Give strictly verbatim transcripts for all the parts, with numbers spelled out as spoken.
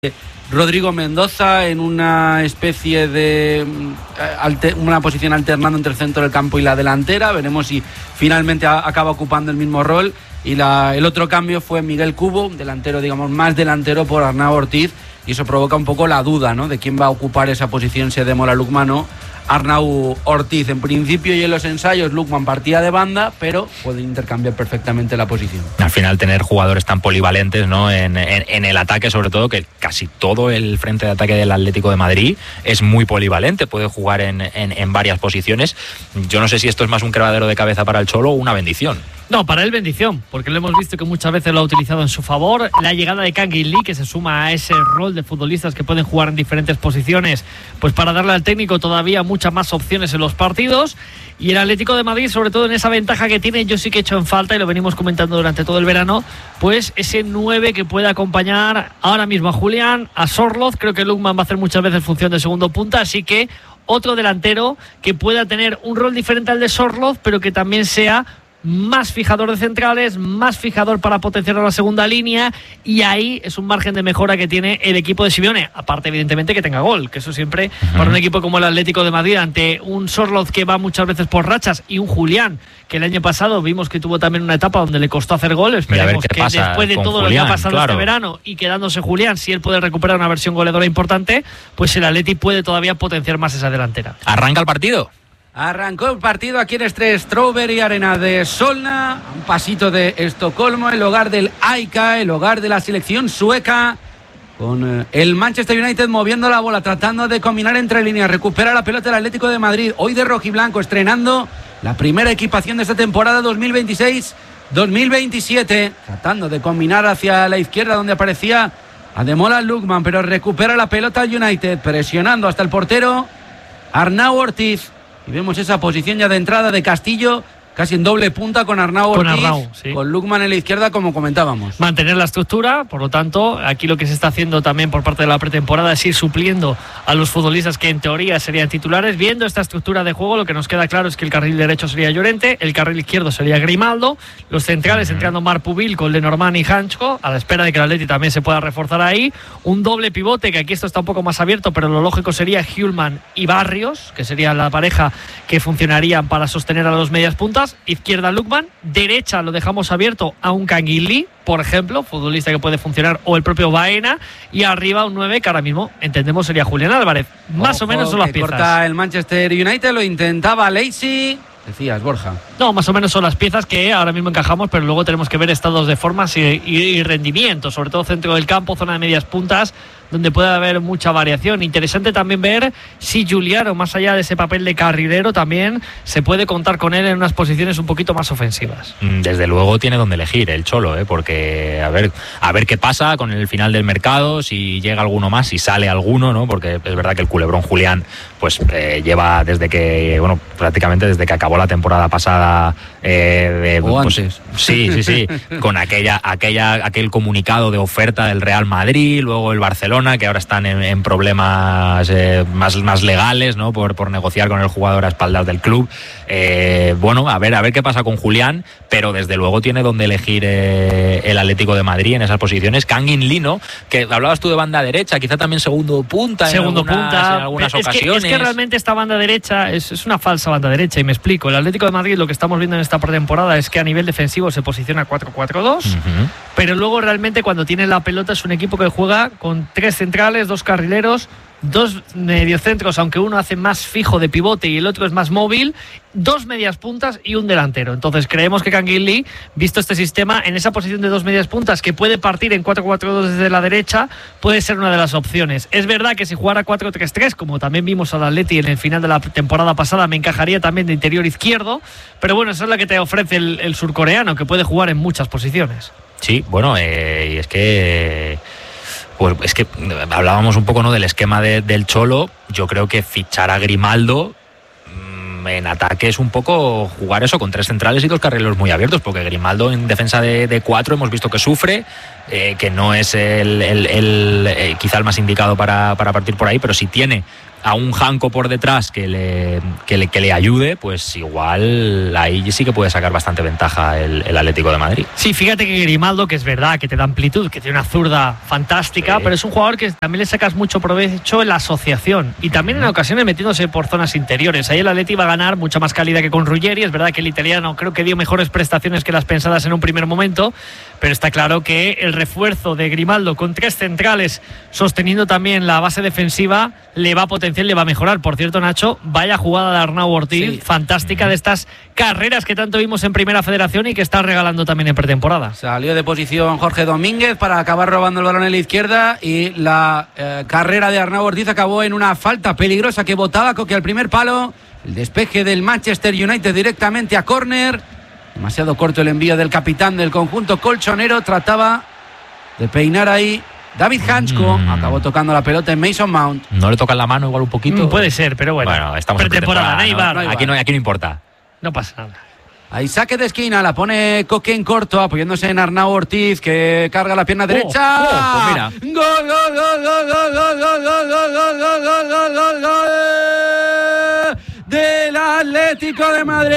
Rodrigo Mendoza en una especie de alter, una posición alternando entre el centro del campo y la delantera. Veremos si finalmente a, acaba ocupando el mismo rol. Y la, el otro cambio fue Miguel Cubo, delantero, digamos, más delantero por Arnau Ortiz, y eso provoca un poco la duda, ¿no?, de quién va a ocupar esa posición, si Ademola Lookman o Arnau Ortiz. En principio y en los ensayos Lookman partía de banda, pero puede intercambiar perfectamente la posición. Al final tener jugadores tan polivalentes, ¿no?, en, en, en el ataque, sobre todo, que casi todo el frente de ataque del Atlético de Madrid es muy polivalente, puede jugar en, en, en varias posiciones. Yo no sé si esto es más un quebradero de cabeza para el Cholo o una bendición. No, para él bendición, porque lo hemos visto que muchas veces lo ha utilizado en su favor. La llegada de Kangin Lee, que se suma a ese rol de futbolistas que pueden jugar en diferentes posiciones, pues para darle al técnico todavía muchas más opciones en los partidos. Y el Atlético de Madrid, sobre todo en esa ventaja que tiene, yo sí que he hecho en falta, y lo venimos comentando durante todo el verano, pues ese nueve que puede acompañar ahora mismo a Julián, a Sorloth. Creo que Lookman va a hacer muchas veces función de segundo punta, así que otro delantero que pueda tener un rol diferente al de Sorloth, pero que también sea más fijador de centrales, más fijador para potenciar a la segunda línea, y ahí es un margen de mejora que tiene el equipo de Simeone, aparte evidentemente que tenga gol, que eso siempre, uh-huh, para un equipo como el Atlético de Madrid, ante un Sorloth que va muchas veces por rachas y un Julián que el año pasado vimos que tuvo también una etapa donde le costó hacer gol. Esperemos que después de todo Julián, lo que ha pasado claro. este verano, y quedándose Julián, si él puede recuperar una versión goleadora importante, pues el Atleti puede todavía potenciar más esa delantera. ¿Arranca el partido? Arrancó el partido aquí en este Strawberry Arena de Solna, un pasito de Estocolmo, el hogar del A I C A, el hogar de la selección sueca, con el Manchester United moviendo la bola, tratando de combinar entre líneas, recupera la pelota el Atlético de Madrid, hoy de rojiblanco, estrenando la primera equipación de esta temporada dos mil veintiséis dos mil veintisiete, tratando de combinar hacia la izquierda donde aparecía Ademola Lookman, pero recupera la pelota el United, presionando hasta el portero Arnau Ortiz. Y vemos esa posición ya de entrada de Castillo, casi en doble punta con Arnau Ortiz, con, Arnau, sí. con Lookman en la izquierda, como comentábamos. Mantener la estructura, por lo tanto, aquí lo que se está haciendo también por parte de la pretemporada es ir supliendo a los futbolistas que en teoría serían titulares. Viendo esta estructura de juego, lo que nos queda claro es que el carril derecho sería Llorente, el carril izquierdo sería Grimaldo, los centrales uh-huh. entrando Marpubil con Lenormand y Hanchko, a la espera de que el Atleti también se pueda reforzar ahí. Un doble pivote, que aquí esto está un poco más abierto, pero lo lógico sería Hjulman y Barrios, que sería la pareja que funcionarían para sostener a los medias puntas. Izquierda Lookman, derecha lo dejamos abierto a un Kangin Lee, por ejemplo, futbolista que puede funcionar, o el propio Baena, y arriba un nueve que ahora mismo entendemos sería Julián Álvarez. Más Ojo, o menos son las piezas. Corta el Manchester United, lo intentaba Lacey. Decías, Borja. No, más o menos son las piezas que ahora mismo encajamos, pero luego tenemos que ver estados de formas y, y, y rendimiento, sobre todo centro del campo, zona de medias puntas, donde puede haber mucha variación. Interesante también ver si Giuliano, más allá de ese papel de carrilero, también se puede contar con él en unas posiciones un poquito más ofensivas. Desde luego tiene donde elegir el Cholo, ¿eh? porque a ver, a ver qué pasa con el final del mercado, si llega alguno más, si sale alguno, ¿no? Porque es verdad que el culebrón Julián pues eh, lleva desde que, bueno, prácticamente desde que acabó la temporada pasada. Eh, de, o pues, antes. Sí, sí, sí, con aquella, aquella, aquel comunicado de oferta del Real Madrid, luego el Barcelona, que ahora están en, en problemas eh, más, más legales, ¿no? Por, por negociar con el jugador a espaldas del club. Eh, bueno, a ver, a ver qué pasa con Julián, pero desde luego tiene donde elegir eh, el Atlético de Madrid en esas posiciones. Kangin Lee, ¿no? Que hablabas tú de banda derecha, quizá también segundo punta, segundo en algunas, punta, en algunas es ocasiones. Que, es que realmente esta banda derecha es, es una falsa banda derecha, y me explico. El Atlético de Madrid, lo que estamos viendo en esta pretemporada es que a nivel defensivo se posiciona cuatro cuatro dos, uh-huh. pero luego realmente cuando tiene la pelota es un equipo que juega con tres centrales, dos carrileros, dos mediocentros, aunque uno hace más fijo de pivote y el otro es más móvil, dos medias puntas y un delantero. Entonces creemos que Kangin Lee, visto este sistema, en esa posición de dos medias puntas que puede partir en cuatro cuatro dos desde la derecha, puede ser una de las opciones. Es verdad que si jugara cuatro tres tres, como también vimos al Atleti en el final de la temporada pasada, me encajaría también de interior izquierdo, pero bueno, esa es la que te ofrece el, el surcoreano, que puede jugar en muchas posiciones. Sí, bueno, eh, y es que... Pues es que hablábamos un poco, ¿no?, del esquema de, del Cholo. Yo creo que fichar a Grimaldo mmm, en ataque es un poco jugar eso con tres centrales y dos carrileros muy abiertos, porque Grimaldo en defensa de, de cuatro hemos visto que sufre, eh, que no es el, el, el eh, quizá el más indicado para, para partir por ahí, pero si tiene a un Janko por detrás que le, que le, que le ayude, pues igual ahí sí que puede sacar bastante ventaja el, el Atlético de Madrid. Sí, fíjate que Grimaldo, que es verdad que te da amplitud, que tiene una zurda fantástica, sí, pero es un jugador que también le sacas mucho provecho en la asociación y también en ocasiones metiéndose por zonas interiores. Ahí el Atleti va a ganar mucha más calidad que con Ruggeri. Es verdad que el italiano creo que dio mejores prestaciones que las pensadas en un primer momento, pero está claro que el refuerzo de Grimaldo con tres centrales sosteniendo también la base defensiva le va a potenciar, le va a mejorar. Por cierto, Nacho, vaya jugada de Arnau Ortiz, sí, fantástica, de estas carreras que tanto vimos en Primera Federación y que está regalando también en pretemporada. Salió de posición Jorge Domínguez para acabar robando el balón en la izquierda y la eh, carrera de Arnau Ortiz acabó en una falta peligrosa que botaba Coque al primer palo. El despeje del Manchester United directamente a córner. Demasiado corto el envío del capitán del conjunto colchonero. Trataba de peinar ahí David Hansko. Mm. Acabó tocando la pelota en Mason Mount. ¿No le tocan la mano igual un poquito? Mm, puede ser, pero bueno. Bueno, estamos pretemporada, en pretemporada, ¿no? No, aquí, no, aquí no importa. No pasa nada. Ahí saque de esquina, la pone Coque en corto, apoyándose en Arnau Ortiz, que carga la pierna derecha. Oh, oh, pues mira. ¡Gol, gol, gol, gol, gol, gol, gol, gol, gol, gol, gol, gol, gol, gol! Del Atlético de Madrid.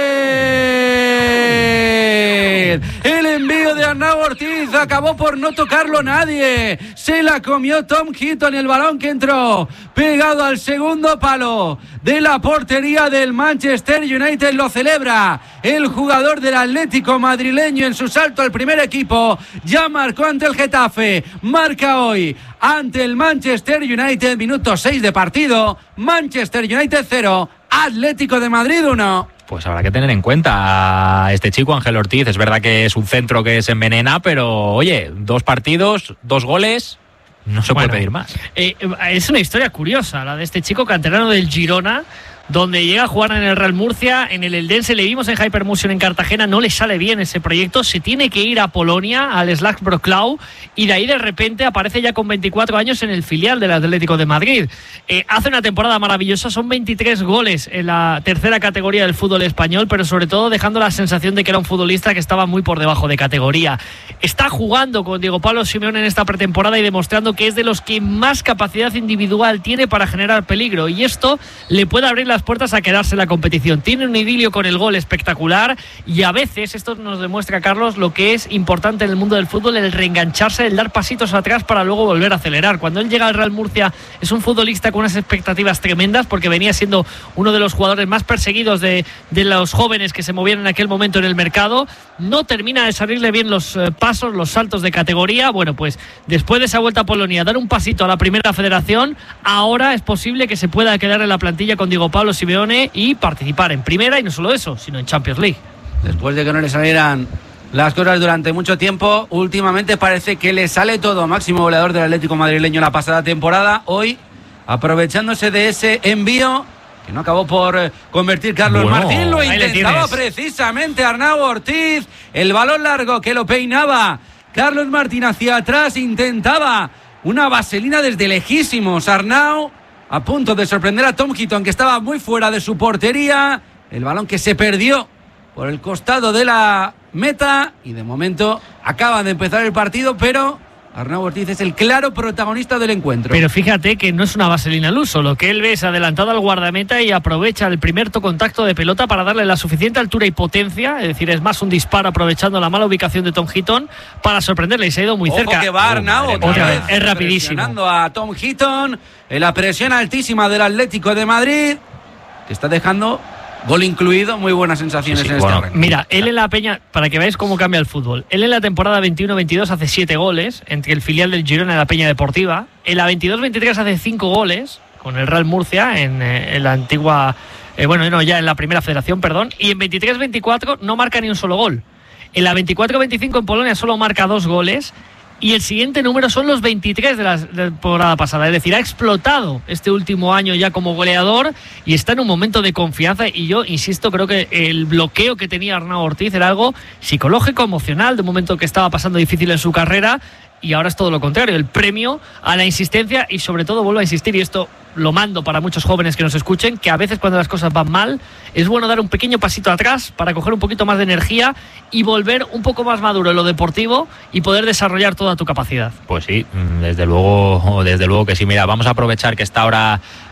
El envío de Arnau Ortiz acabó por no tocarlo nadie. Se la comió Tom Heaton y el balón que entró pegado al segundo palo de la portería del Manchester United. Lo celebra el jugador del Atlético madrileño en su salto al primer equipo. Ya marcó ante el Getafe, marca hoy ante el Manchester United. Minuto seis de partido. Manchester United cero, Atlético de Madrid uno. Pues habrá que tener en cuenta a este chico, Ángel Ortiz. Es verdad que es un centro que se envenena, pero oye, dos partidos, dos goles, no se bueno, puede pedir más. Eh, es una historia curiosa la de este chico canterano del Girona, donde llega a jugar en el Real Murcia, en el Eldense, le vimos en Hypermotion en Cartagena, no le sale bien ese proyecto, se tiene que ir a Polonia, al Slack Wrocław, y de ahí de repente aparece ya con veinticuatro años en el filial del Atlético de Madrid. Eh, hace una temporada maravillosa, son veintitrés goles en la tercera categoría del fútbol español, pero sobre todo dejando la sensación de que era un futbolista que estaba muy por debajo de categoría. Está jugando con Diego Pablo Simeone en esta pretemporada y demostrando que es de los que más capacidad individual tiene para generar peligro, y esto le puede abrir la las puertas a quedarse en la competición. Tiene un idilio con el gol espectacular y a veces esto nos demuestra, Carlos, lo que es importante en el mundo del fútbol, el reengancharse, el dar pasitos atrás para luego volver a acelerar. Cuando él llega al Real Murcia es un futbolista con unas expectativas tremendas porque venía siendo uno de los jugadores más perseguidos de, de los jóvenes que se movían en aquel momento en el mercado. No termina de salirle bien los eh, pasos, los saltos de categoría. Bueno, pues después de esa vuelta a Polonia, dar un pasito a la Primera Federación, ahora es posible que se pueda quedar en la plantilla con Diego Pablo Simeone y participar en Primera, y no solo eso, sino en Champions League. Después de que no le salieran las cosas durante mucho tiempo, últimamente parece que le sale todo. Máximo goleador del Atlético madrileño la pasada temporada, hoy aprovechándose de ese envío que no acabó por convertir Carlos bueno, Martín. Lo intentaba precisamente Arnau Ortiz, el balón largo que lo peinaba Carlos Martín hacia atrás, intentaba una vaselina desde lejísimos. Arnau a punto de sorprender a Tom Heaton, que estaba muy fuera de su portería. El balón que se perdió por el costado de la meta y de momento acaba de empezar el partido, pero Arnau Ortiz es el claro protagonista del encuentro. Pero fíjate que no es una vaselina al uso. Lo que él ve es adelantado al guardameta y aprovecha el primer contacto de pelota para darle la suficiente altura y potencia. Es decir, es más un disparo aprovechando la mala ubicación de Tom Heaton para sorprenderle, y se ha ido muy Ojo cerca. Que va Arnau, oh, otra vez. Es rapidísimo. Presionando a Tom Heaton en la presión altísima del Atlético de Madrid, que está dejando gol incluido, muy buenas sensaciones sí, sí, en bueno, este arranque. Mira, él en la Peña, para que veáis cómo cambia el fútbol, él en la temporada veintiuno veintidós hace siete goles entre el filial del Girona y la Peña Deportiva. En la veintidós veintitrés hace cinco goles con el Real Murcia en, en la antigua, eh, bueno, no, ya en la Primera Federación, perdón. Y en veintitrés veinticuatro no marca ni un solo gol. En la veinticuatro veinticinco en Polonia solo marca dos goles. Y el siguiente número son los veintitrés de la temporada pasada. Es decir, ha explotado este último año ya como goleador y está en un momento de confianza. Y yo, insisto, creo que el bloqueo que tenía Arnau Ortiz era algo psicológico, emocional, de un momento que estaba pasando difícil en su carrera. Y ahora es todo lo contrario, el premio a la insistencia y sobre todo, vuelvo a insistir, y esto lo mando para muchos jóvenes que nos escuchen, que a veces cuando las cosas van mal es bueno dar un pequeño pasito atrás para coger un poquito más de energía y volver un poco más maduro en lo deportivo y poder desarrollar toda tu capacidad. Pues sí, desde luego, desde luego que sí. Mira, vamos a aprovechar que está ahora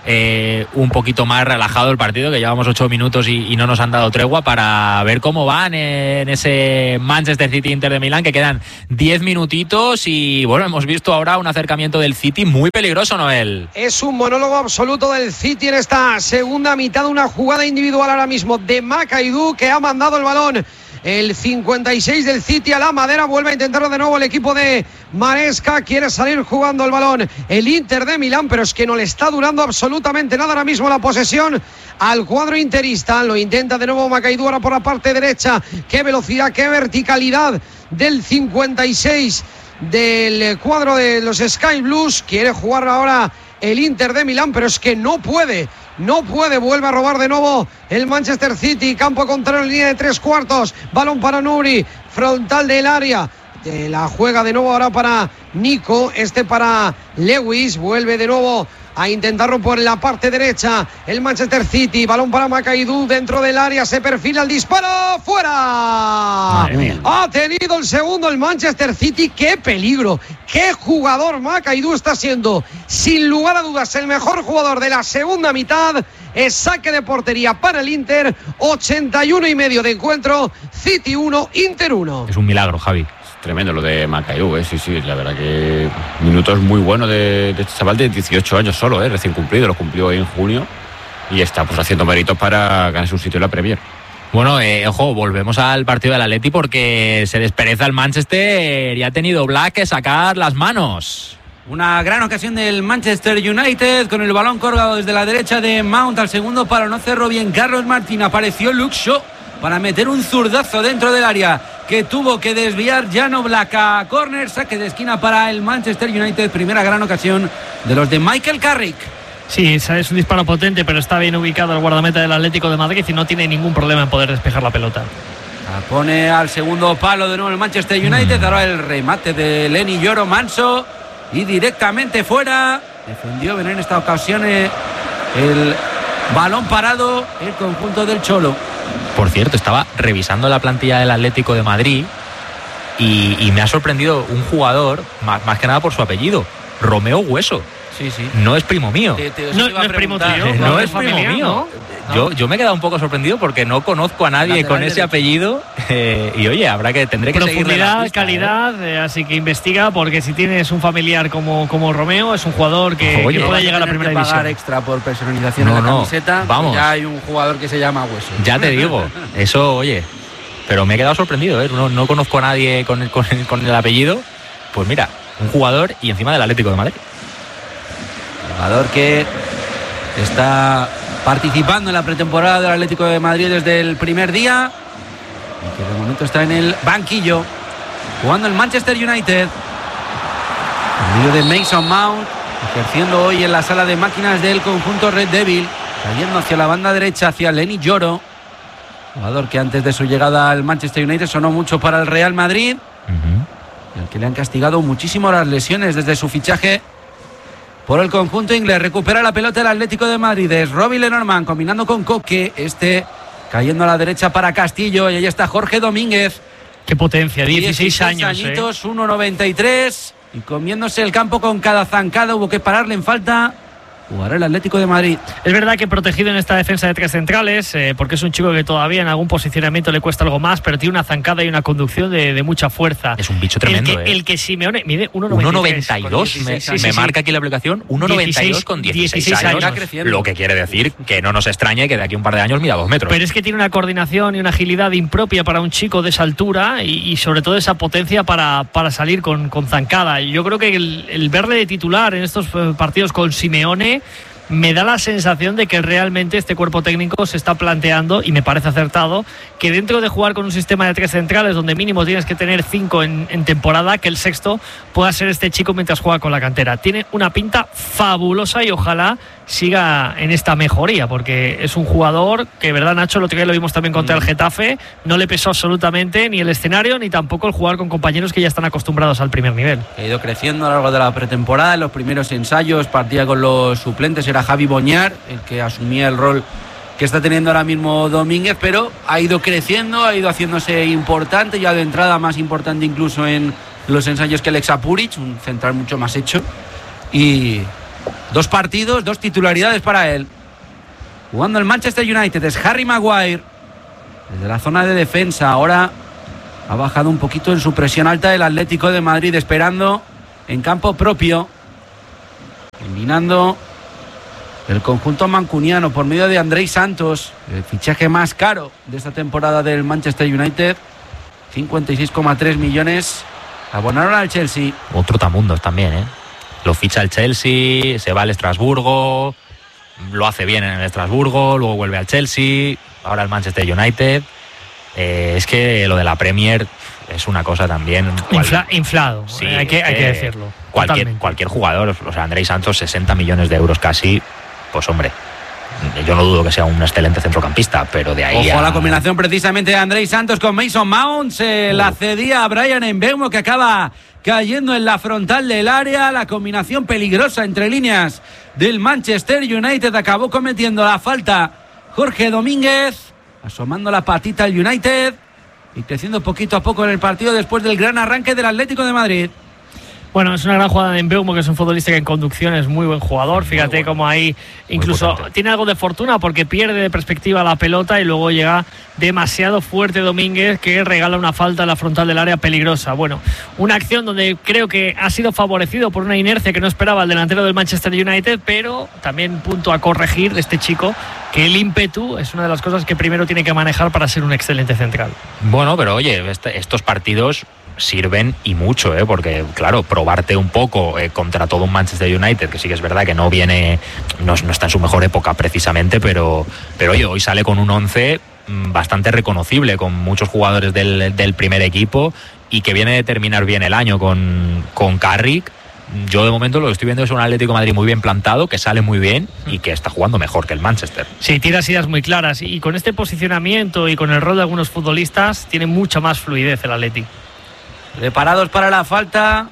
eh, un poquito más relajado el partido, que llevamos ocho minutos y, y no nos han dado tregua, para ver cómo van en ese Manchester City-Inter de Milán, que quedan diez minutitos y bueno, hemos visto ahora un acercamiento del City muy peligroso, Noel. Es un monólogo absoluto del City en esta segunda mitad, una jugada individual ahora mismo de Makaidou, que ha mandado el balón. El cincuenta y seis del City a la madera, vuelve a intentarlo de nuevo el equipo de Maresca, quiere salir jugando el balón el Inter de Milán, pero es que no le está durando absolutamente nada ahora mismo la posesión al cuadro interista. Lo intenta de nuevo Makaidou ahora por la parte derecha. Qué velocidad, qué verticalidad del cincuenta y seis del cuadro de los Sky Blues. Quiere jugar ahora el Inter de Milán, pero es que no puede No puede, vuelve a robar de nuevo el Manchester City, campo contrario en línea de tres cuartos, balón para Nuri, frontal del área, de la juega de nuevo ahora para Nico, este para Lewis, vuelve de nuevo a intentarlo por la parte derecha el Manchester City, balón para Makaidou dentro del área, se perfila el disparo, ¡fuera! Ha tenido el segundo el Manchester City, ¡qué peligro! ¡Qué jugador Makaidou está siendo! Sin lugar a dudas el mejor jugador de la segunda mitad. Es saque de portería para el Inter, ochenta y uno y medio de encuentro, City uno, Inter uno. Es un milagro, Javi. Tremendo lo de Makaidou, ¿eh? sí, sí, la verdad que minutos muy buenos de, de este chaval de dieciocho años solo, ¿eh? Recién cumplido, lo cumplió en junio y está pues haciendo méritos para ganarse un sitio en la Premier. Bueno, eh, ojo, volvemos al partido del Atleti porque se despereza el Manchester y ha tenido Black que sacar las manos. Una gran ocasión del Manchester United con el balón colgado desde la derecha de Mount al segundo palo, no cerró bien Carlos Martín, apareció Luke Shaw para meter un zurdazo dentro del área que tuvo que desviar Jan Oblak a córner, saque de esquina para el Manchester United, primera gran ocasión de los de Michael Carrick. Sí, es un disparo potente, pero está bien ubicado el guardameta del Atlético de Madrid y no tiene ningún problema en poder despejar la pelota. La pone al segundo palo de nuevo el Manchester United, mm. ahora el remate de Lenny Yoro, manso y directamente fuera, defendió bien en esta ocasión el balón parado el conjunto del Cholo. Por cierto, estaba revisando la plantilla del Atlético de Madrid y, y me ha sorprendido un jugador, más, más que nada por su apellido, Romeo Hueso. Sí, sí. No es primo mío. Te, te, no, no es primo tuyo. No, no es primo mío. ¿No? Yo, yo me he quedado un poco sorprendido porque no conozco a nadie Lateral con ese derecho. apellido eh, y oye, habrá que tendré que seguir profundidad, calidad, eh. Eh, así que investiga porque si tienes un familiar como, como Romeo es un jugador que, oye, que puede llegar a la primera que pagar división. extra por personalización no, en la no, camiseta. Vamos. Ya hay un jugador que se llama Hueso. Ya te digo, eso, oye, pero me he quedado sorprendido, ¿eh? No, no conozco a nadie con el, con el, con el apellido. Pues mira, un jugador y encima del Atlético de Madrid. Jugador que está participando en la pretemporada del Atlético de Madrid desde el primer día y que de momento está en el banquillo jugando el Manchester United. El vídeo de Mason Mount ejerciendo hoy en la sala de máquinas del conjunto Red Devil, cayendo hacia la banda derecha, hacia Lenny Yoro, jugador que antes de su llegada al Manchester United sonó mucho para el Real Madrid, uh-huh. y al que le han castigado muchísimo las lesiones desde su fichaje por el conjunto inglés. Recupera la pelota el Atlético de Madrid, es Robbie Lenormand combinando con Coque, este cayendo a la derecha para Castillo, y ahí está Jorge Domínguez. Qué potencia, dieciséis años, añitos, eh. uno noventa y tres y comiéndose el campo con cada zancada, hubo que pararle en falta. Jugará el Atlético de Madrid. Es verdad que protegido en esta defensa de tres centrales, eh, porque es un chico que todavía en algún posicionamiento le cuesta algo más, pero tiene una zancada y una conducción de, de mucha fuerza. Es un bicho tremendo. El que, eh. el que Simeone mide uno noventa y dos. Me, sí, sí, me sí. marca aquí la aplicación. uno noventa y dos con dieciséis años. Lo que quiere decir que no nos extrañe que de aquí a un par de años mida dos metros. Pero es que tiene una coordinación y una agilidad impropia para un chico de esa altura y, y sobre todo esa potencia para, para salir con, con zancada. Y yo creo que el, el verle de titular en estos partidos con Simeone me da la sensación de que realmente este cuerpo técnico se está planteando, y me parece acertado, que dentro de jugar con un sistema de tres centrales donde mínimo tienes que tener cinco en, en temporada, que el sexto pueda ser este chico mientras juega con la cantera. Tiene una pinta fabulosa y ojalá siga en esta mejoría, porque es un jugador que, verdad, Nacho, el otro día lo vimos también contra el Getafe, no le pesó absolutamente ni el escenario ni tampoco el jugar con compañeros que ya están acostumbrados al primer nivel. Ha ido creciendo a lo largo de la pretemporada, en los primeros ensayos partía con los suplentes, era Javi Boñar el que asumía el rol que está teniendo ahora mismo Domínguez, pero ha ido creciendo, ha ido haciéndose importante, ya de entrada más importante incluso en los ensayos que Alexa Puric, un central mucho más hecho, y Dos partidos, dos titularidades para él. Jugando el Manchester United es Harry Maguire. Desde la zona de defensa. Ahora ha bajado un poquito en su presión alta el Atlético de Madrid, esperando en campo propio. Combinando el conjunto mancuniano por medio de Andrei Santos, el fichaje más caro de esta temporada del Manchester United. cincuenta y seis coma tres millones. Abonaron al Chelsea. Otro tamundos también, ¿eh? Lo ficha el Chelsea, se va al Estrasburgo, lo hace bien en el Estrasburgo, luego vuelve al Chelsea, ahora al Manchester United. Eh, es que lo de la Premier es una cosa también... Infla, inflado, sí, hay, que, hay que decirlo. Cualquier, cualquier jugador, o sea, Andrei Santos, sesenta millones de euros casi, pues hombre, yo no dudo que sea un excelente centrocampista, pero de ahí Ojo a... a la combinación precisamente de Andrei Santos con Mason Mount. Se uh. la cedía a Bryan Mbeumo, que acaba cayendo en la frontal del área. La combinación peligrosa entre líneas del Manchester United. Acabó cometiendo la falta Jorge Domínguez, asomando la patita al United y creciendo poquito a poco en el partido después del gran arranque del Atlético de Madrid. Bueno, es una gran jugada de Mbeumo, que es un futbolista que en conducción es muy buen jugador. Fíjate bueno, cómo ahí incluso tiene algo de fortuna porque pierde de perspectiva la pelota y luego llega demasiado fuerte Domínguez, que regala una falta a la frontal del área peligrosa. Bueno, una acción donde creo que ha sido favorecido por una inercia que no esperaba el delantero del Manchester United, pero también punto a corregir de este chico, que el ímpetu es una de las cosas que primero tiene que manejar para ser un excelente central. Bueno, pero oye, este, estos partidos sirven y mucho, ¿eh? Porque claro, probarte un poco eh, contra todo un Manchester United, que sí que es verdad que no viene, no, no está en su mejor época precisamente, pero, pero oye, hoy sale con un once bastante reconocible, con muchos jugadores del, del primer equipo, y que viene de terminar bien el año con, con Carrick. Yo de momento lo que estoy viendo es un Atlético de Madrid muy bien plantado, que sale muy bien y que está jugando mejor que el Manchester. Sí, tiras ideas muy claras, y con este posicionamiento y con el rol de algunos futbolistas tiene mucha más fluidez el Atleti. Preparados para la falta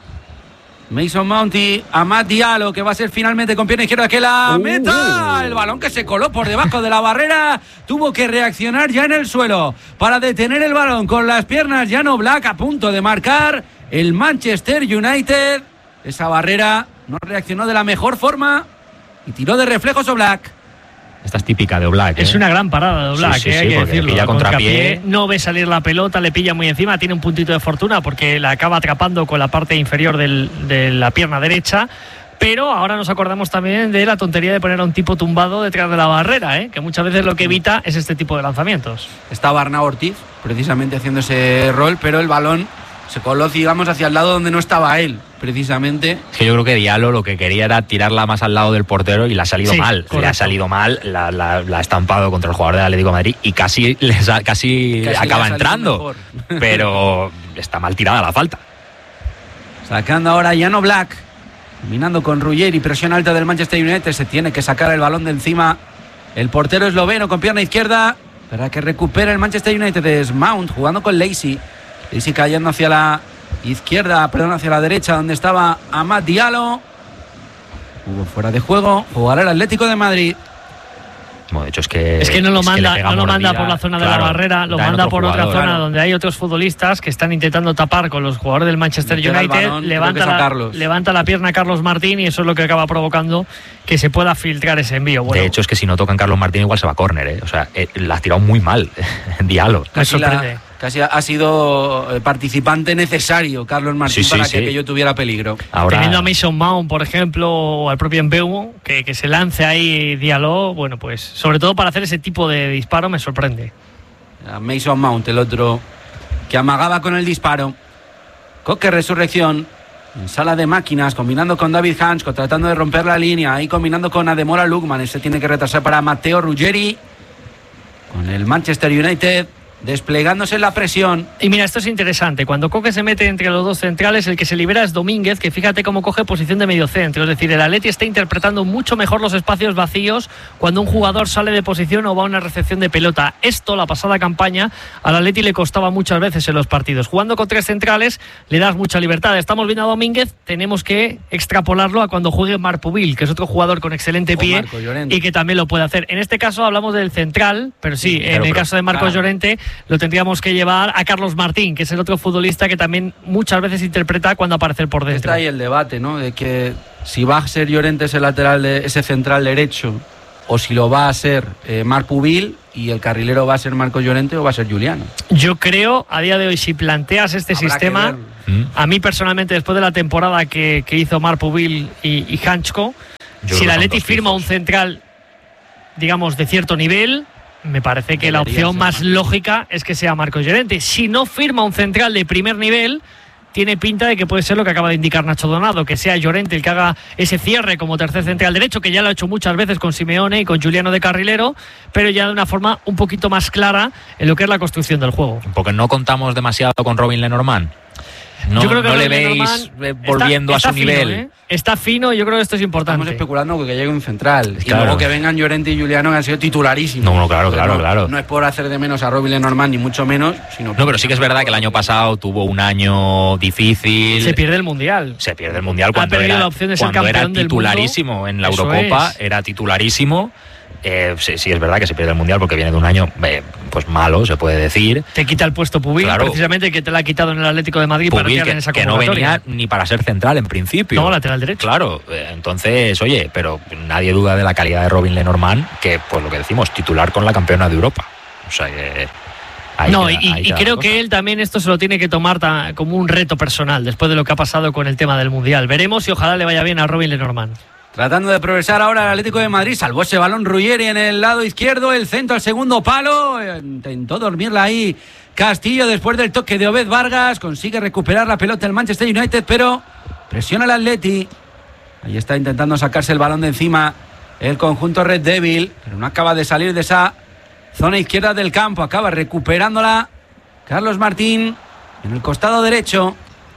Mason Mount y Amad Diallo, que va a ser finalmente con pierna izquierda que la uh, meta. El balón que se coló por debajo de la barrera, tuvo que reaccionar ya en el suelo para detener el balón con las piernas. Jan Oblak a punto de marcar el Manchester United. Esa barrera no reaccionó de la mejor forma y tiró de reflejos Oblak. Esta es típica de Oblak, ¿eh? Es una gran parada de Oblak, sí, sí, ¿eh? sí, Hay que porque decirlo. pilla contrapié. No ve salir la pelota, le pilla muy encima, tiene un puntito de fortuna porque la acaba atrapando con la parte inferior del, de la pierna derecha. Pero ahora nos acordamos también de la tontería de poner a un tipo tumbado detrás de la barrera, ¿eh? Que muchas veces lo que evita es este tipo de lanzamientos. Estaba Arnau Ortiz precisamente haciendo ese rol, pero el balón se coló, digamos, hacia el lado donde no estaba él, precisamente. Es que yo creo que Diallo lo que quería era tirarla más al lado del portero y le ha salido sí, mal. correcto. Le ha salido mal, la, la, la ha estampado contra el jugador del Atlético de Madrid y casi, les ha, casi, casi acaba entrando. Pero está mal tirada la falta. Sacando ahora Jan Oblak, combinando con Ruggeri, presión alta del Manchester United. Se tiene que sacar el balón de encima el portero esloveno con pierna izquierda para que recupere el Manchester United. Es Mount jugando con Lacey. Lacey cayendo hacia la izquierda, perdón, hacia la derecha, donde estaba Amad Diallo. Hubo fuera de juego, jugará el Atlético de Madrid. Bueno, de hecho es que es que no lo es manda, que no lo mordida, manda por la zona claro, de la barrera, lo manda por jugador, otra zona claro. donde hay otros futbolistas que están intentando tapar con los jugadores del Manchester Meter United. balón, levanta, la, levanta la pierna Carlos Martín y eso es lo que acaba provocando que se pueda filtrar ese envío. Bueno, de hecho es que si no tocan Carlos Martín igual se va a córner, ¿eh? O sea, eh, la ha tirado muy mal Diallo. Me sorprende. La, casi ha sido participante necesario Carlos Martín, sí, sí, para sí. que aquello tuviera peligro. Ahora, teniendo a Mason Mount, por ejemplo, o al propio Mbeumo, que, que se lance ahí Diallo, bueno, pues sobre todo para hacer ese tipo de disparo me sorprende. A Mason Mount, el otro que amagaba con el disparo. Coque Resurrección en sala de máquinas, combinando con David Hansko, tratando de romper la línea, ahí combinando con Ademola Lookman. Este tiene que retrasar para Matteo Ruggeri con el Manchester United desplegándose en la presión. Y mira, esto es interesante. Cuando Coque se mete entre los dos centrales, el que se libera es Domínguez, que fíjate cómo coge posición de medio centro. Es decir, el Atleti está interpretando mucho mejor los espacios vacíos cuando un jugador sale de posición o va a una recepción de pelota. Esto, la pasada campaña, al Atleti le costaba muchas veces en los partidos. Jugando con tres centrales, le das mucha libertad. Estamos viendo a Domínguez, tenemos que extrapolarlo a cuando juegue Marpubil, que es otro jugador con excelente pie y que también lo puede hacer. En este caso hablamos del central, pero sí, sí en el caso de Marcos ah. Llorente, lo tendríamos que llevar a Carlos Martín, que es el otro futbolista que también muchas veces interpreta cuando aparece por dentro. Está ahí el debate, ¿no? De que si va a ser Llorente ese lateral, de, ese central derecho, o si lo va a ser eh, Marc Pubil y el carrilero va a ser Marcos Llorente o va a ser Juliano. Yo creo, a día de hoy, si planteas este Habrá sistema, a mí personalmente, después de la temporada que, que hizo Marc Pubil y, y Hanchko, Yo si el Atleti firma un central, digamos, de cierto nivel, me parece que la opción más lógica es que sea Marcos Llorente. Si no firma un central de primer nivel, tiene pinta de que puede ser lo que acaba de indicar Nacho Donado, que sea Llorente el que haga ese cierre como tercer central derecho, que ya lo ha hecho muchas veces con Simeone y con Juliano de carrilero, pero ya de una forma un poquito más clara en lo que es la construcción del juego. Porque no contamos demasiado con Robin Lenormand. No, yo creo que no le veis volviendo está, está a su fino, nivel. ¿eh? Está fino, yo creo que esto es importante. Estamos especulando que llegue un central. Claro. Y luego que vengan Llorente y Juliano, que han sido titularísimos. No, no, claro, claro, no, claro. No es por hacer de menos a Robin Lenormand, ni mucho menos, sino... No, pero sí que es verdad que el año pasado tuvo un año difícil. Se pierde el Mundial. Se pierde el Mundial cuando ha perdido era, la opción de ser cuando campeón era titularísimo del mundo. En la Eso Eurocopa, es. era titularísimo. Eh, sí, sí, es verdad que se pierde el Mundial porque viene de un año eh, pues malo, se puede decir. Te quita el puesto Pubil, claro. Precisamente, que te la ha quitado en el Atlético de Madrid Pubil, para tirar que, en esa que no venía ni para ser central en principio. No, lateral derecho. Claro, eh, entonces, oye, pero nadie duda de la calidad de Robin Lenormand, que pues lo que decimos, titular con la campeona de Europa. O sea que... Ahí no, queda, y, ahí y creo cosa. que él también esto se lo tiene que tomar ta, como un reto personal después de lo que ha pasado con el tema del Mundial. Veremos y ojalá le vaya bien a Robin Lenormand. Tratando de progresar ahora el Atlético de Madrid, salvó ese balón Ruggeri en el lado izquierdo, el centro al segundo palo, intentó dormirla ahí Castillo después del toque de Obed Vargas, consigue recuperar la pelota el Manchester United, pero presiona el Atleti, ahí está intentando sacarse el balón de encima el conjunto Red Devil, pero no acaba de salir de esa zona izquierda del campo, acaba recuperándola Carlos Martín en el costado derecho.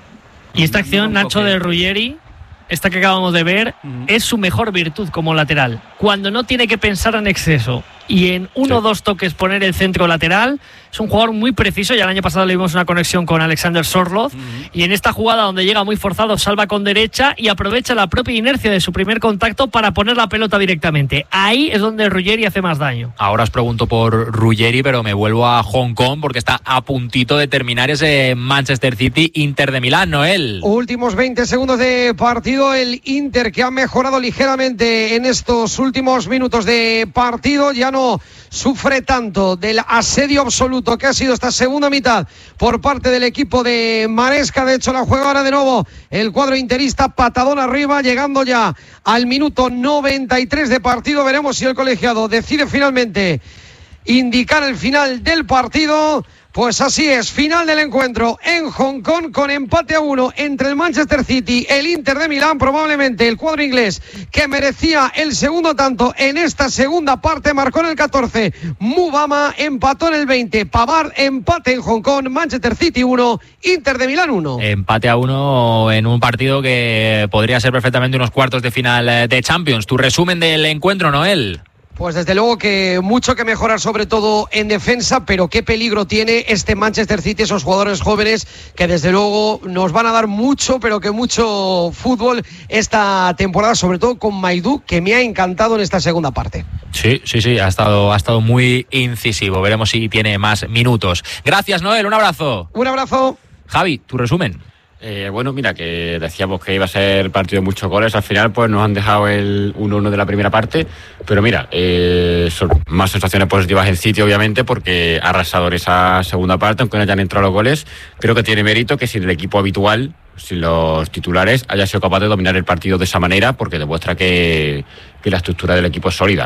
Y esta acción, Nacho, de Ruggeri, esta que acabamos de ver, uh-huh. es su mejor virtud como lateral. Cuando no tiene que pensar en exceso y en uno o sí. dos toques poner el centro lateral, es un jugador muy preciso. Ya el año pasado le vimos una conexión con Alexander Sorloth, uh-huh. y en esta jugada donde llega muy forzado, salva con derecha y aprovecha la propia inercia de su primer contacto para poner la pelota directamente. Ahí es donde Ruggeri hace más daño. Ahora os pregunto por Ruggeri, pero me vuelvo a Hong Kong porque está a puntito de terminar ese Manchester City Inter de Milán, Noel. Últimos veinte segundos de partido, el Inter que ha mejorado ligeramente en estos últimos minutos de partido, ya no sufre tanto del asedio absoluto que ha sido esta segunda mitad por parte del equipo de Maresca. De hecho, la juega ahora de nuevo el cuadro interista, patadón arriba, llegando ya al minuto noventa y tres de partido. Veremos si el colegiado decide finalmente indicar el final del partido. Pues así es, final del encuentro en Hong Kong con empate a uno entre el Manchester City, el Inter de Milán, probablemente el cuadro inglés que merecía el segundo tanto en esta segunda parte, marcó en el catorce, Mubama empató en el veinte, Pavard empate en Hong Kong, Manchester City uno, Inter de Milán uno. Empate a uno en un partido que podría ser perfectamente unos cuartos de final de Champions. Tu resumen del encuentro, Noel. Pues desde luego que mucho que mejorar, sobre todo en defensa, pero qué peligro tiene este Manchester City, esos jugadores jóvenes que desde luego nos van a dar mucho, pero que mucho fútbol esta temporada, sobre todo con Maidú, que me ha encantado en esta segunda parte. Sí, sí, sí, ha estado, ha estado muy incisivo. Veremos si tiene más minutos. Gracias, Noel, un abrazo. Un abrazo. Javi, tu resumen. Eh, bueno, mira, que decíamos que iba a ser partido de muchos goles, al final pues nos han dejado el uno uno de la primera parte, pero mira, eh, son más sensaciones positivas el City, obviamente, porque ha arrasado en esa segunda parte, aunque no hayan entrado los goles. Creo que tiene mérito que sin el equipo habitual, sin los titulares, haya sido capaz de dominar el partido de esa manera, porque demuestra que, que la estructura del equipo es sólida.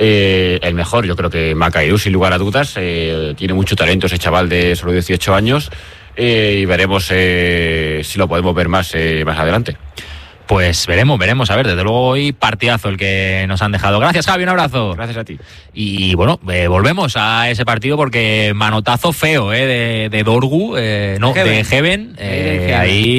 Eh, el mejor, yo creo que Makaidu, sin lugar a dudas, eh, tiene mucho talento ese chaval de solo dieciocho años. Eh, y veremos eh, si lo podemos ver más, eh, más adelante. Pues veremos, veremos. A ver, desde luego hoy partidazo el que nos han dejado. Gracias, Javi, un abrazo. Gracias a ti. Y bueno, eh, volvemos a ese partido porque manotazo feo eh, de, de Dorgu, eh, no, Heaven. de Heaven. Eh,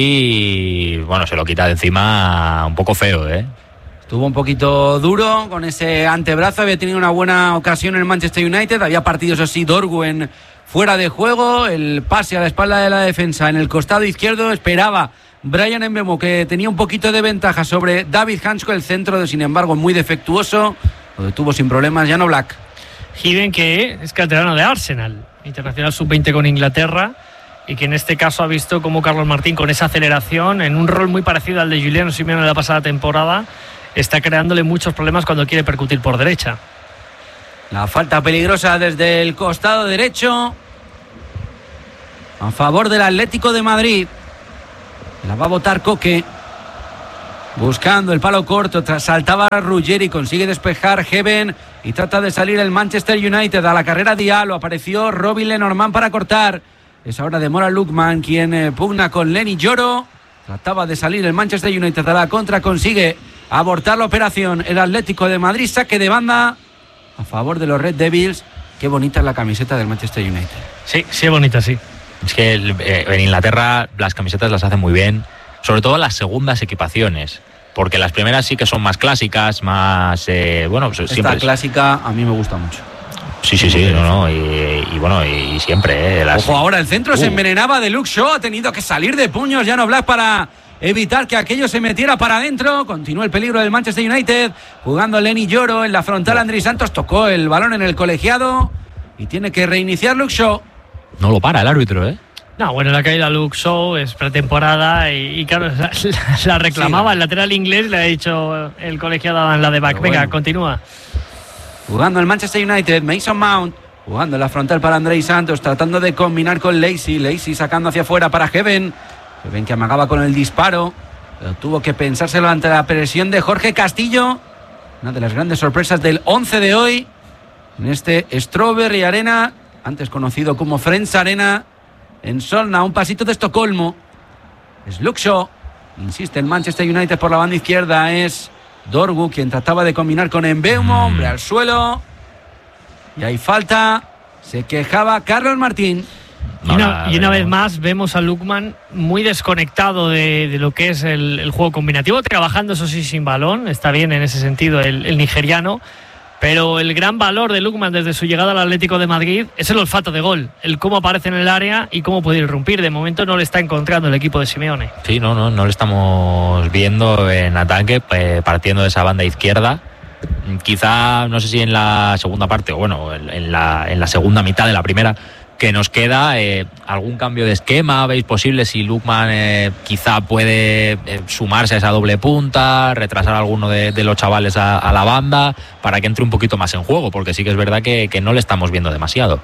ahí, bueno, se lo quita de encima un poco feo, ¿eh? Estuvo un poquito duro con ese antebrazo, había tenido una buena ocasión en el Manchester United, había partidos así Dorgu en fuera de juego, el pase a la espalda de la defensa en el costado izquierdo, esperaba Brian Mbeumo, que tenía un poquito de ventaja sobre David Hansko, el centro, de, sin embargo, muy defectuoso, lo detuvo sin problemas Jan Oblak. Given, que es canterano de Arsenal, internacional sub veinte con Inglaterra, y que en este caso ha visto cómo Carlos Martín, con esa aceleración, en un rol muy parecido al de Giuliano Simeone de la pasada temporada, está creándole muchos problemas cuando quiere percutir por derecha. La falta peligrosa desde el costado derecho a favor del Atlético de Madrid. La va a botar Coque, buscando el palo corto. Saltaba Ruggeri, consigue despejar Heaven y trata de salir el Manchester United. A la carrera Diallo, apareció Robin Lenormand para cortar. Es ahora Demola Lookman quien eh, pugna con Lenny Yoro. Trataba de salir el Manchester United a la contra, consigue abortar la operación el Atlético de Madrid. Saque de banda a favor de los Red Devils. Qué bonita es la camiseta del Manchester United. Sí, sí, bonita, sí. Es que eh, en Inglaterra las camisetas las hacen muy bien, sobre todo las segundas equipaciones, porque las primeras sí que son más clásicas, más eh, bueno, Esta siempre clásica a mí me gusta mucho. Sí, sí, sí, no, no, y, y bueno, y siempre, ¿eh? Las... Ojo, ahora el centro uh. se envenenaba de Luke Shaw, ha tenido que salir de puños Jan Oblak para evitar que aquello se metiera para adentro. Continúa el peligro del Manchester United, jugando Lenny Yoro en la frontal. Andrés Santos tocó el balón en el colegiado y tiene que reiniciar Luke Shaw. No lo para el árbitro, ¿eh? No, bueno, la caída Luke Shaw es pretemporada y, y claro, la, la reclamaba sí, el lateral inglés, le ha dicho el colegiado en la de back. Pero Venga, bueno. Continúa. Jugando el Manchester United, Mason Mount, jugando en la frontal para Andrés Santos, tratando de combinar con Lacey. Lacey sacando hacia afuera para Heaven. Heaven que amagaba con el disparo, pero tuvo que pensárselo ante la presión de Jorge Castillo. Una de las grandes sorpresas del once de hoy en este Strawberry Arena, antes conocido como Friends Arena, en Solna, un pasito de Estocolmo. Es Luke Shaw, insiste el Manchester United por la banda izquierda, es Dorgu quien trataba de combinar con Mbeumo, hombre al suelo, y hay falta. Se quejaba Carlos Martín. Y una, y una vez más vemos a Lookman muy desconectado de, de lo que es el, el juego combinativo, trabajando eso sí sin balón. Está bien en ese sentido el, el nigeriano, pero el gran valor de Lookman desde su llegada al Atlético de Madrid es el olfato de gol, el cómo aparece en el área y cómo puede irrumpir. De momento no le está encontrando el equipo de Simeone. Sí, no, no, no le estamos viendo en ataque, eh, partiendo de esa banda izquierda. Quizá, no sé si en la segunda parte, o bueno, en la, en la segunda mitad de la primera que nos queda, eh, algún cambio de esquema, ¿veis posible? Si Lookman eh, quizá puede eh, sumarse a esa doble punta, retrasar a alguno de, de los chavales a, a la banda, para que entre un poquito más en juego, porque sí que es verdad que, que no le estamos viendo demasiado.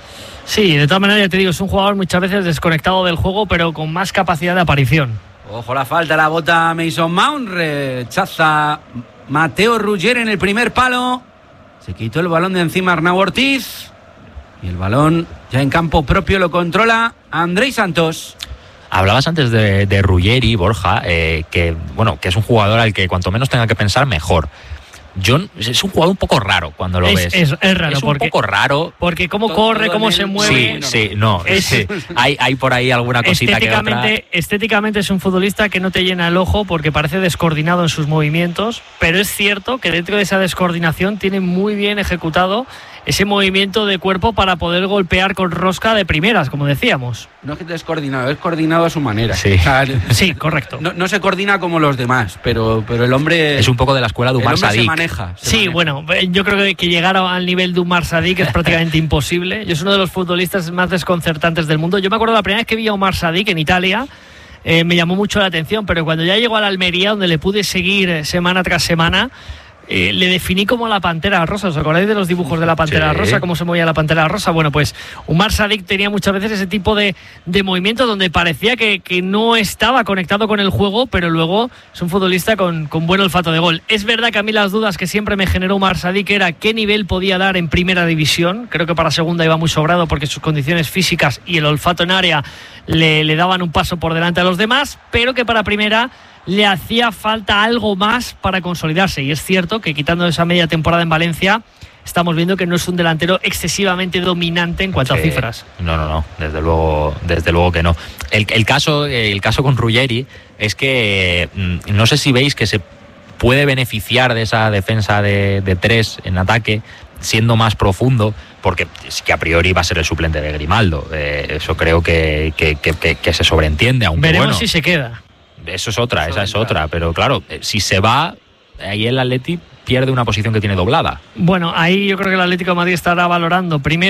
Sí, de todas maneras, ya te digo, es un jugador muchas veces desconectado del juego, pero con más capacidad de aparición. Ojo la falta, la bota Mason Mount, rechaza Mateo Ruggeri en el primer palo. Se quitó el balón de encima Arnau Ortiz. Y el balón ya en campo propio lo controla Andrés Santos. Hablabas antes de, de Ruggeri, Borja, eh, que bueno, que es un jugador al que cuanto menos tenga que pensar, mejor. John es un jugador un poco raro cuando lo es, ves. Es, es raro. Es un porque, poco raro. Porque cómo todo, corre, todo cómo se mueve. Sí, sí, no. Es, sí. Hay, hay por ahí alguna cosita estéticamente, que otra. Estéticamente es un futbolista que no te llena el ojo porque parece descoordinado en sus movimientos, pero es cierto que dentro de esa descoordinación tiene muy bien ejecutado ese movimiento de cuerpo para poder golpear con rosca de primeras, como decíamos. No es que descoordinado, es coordinado a su manera. Sí, o sea, sí, correcto. No, no se coordina como los demás, pero, pero el hombre... Es un poco de la escuela de Umar Sadik. Se maneja. Se sí, maneja. Bueno, yo creo que, que llegar al nivel de Umar Sadik es prácticamente imposible. Yo es uno de los futbolistas más desconcertantes del mundo. Yo me acuerdo la primera vez que vi a Umar Sadik en Italia, eh, me llamó mucho la atención, pero cuando ya llegó a la Almería, donde le pude seguir semana tras semana, Eh, le definí como la Pantera Rosa. ¿Os acordáis de los dibujos de la Pantera sí. Rosa? ¿Cómo se movía la Pantera Rosa? Bueno, pues Umar Sadik tenía muchas veces ese tipo de, de movimiento donde parecía que, que no estaba conectado con el juego, pero luego es un futbolista con, con buen olfato de gol. Es verdad que a mí las dudas que siempre me generó Umar Sadik era qué nivel podía dar en primera división. Creo que para segunda iba muy sobrado porque sus condiciones físicas y el olfato en área le, le daban un paso por delante a los demás, pero que para primera le hacía falta algo más para consolidarse. Y es cierto que quitando esa media temporada en Valencia, estamos viendo que no es un delantero excesivamente dominante en cuanto sí. a cifras. No, no, no, desde luego, desde luego que no. El, el, caso, el caso con Ruggeri es que no sé si veis que se puede beneficiar de esa defensa de, de tres en ataque, siendo más profundo, porque es que a priori va a ser el suplente de Grimaldo. Eh, eso creo que, que, que, que, que se sobreentiende, aunque veremos bueno, si se queda. Eso es otra, esa es otra, pero claro, si se va, ahí el Atleti pierde una posición que tiene doblada. Bueno, ahí yo creo que el Atlético de Madrid estará valorando primero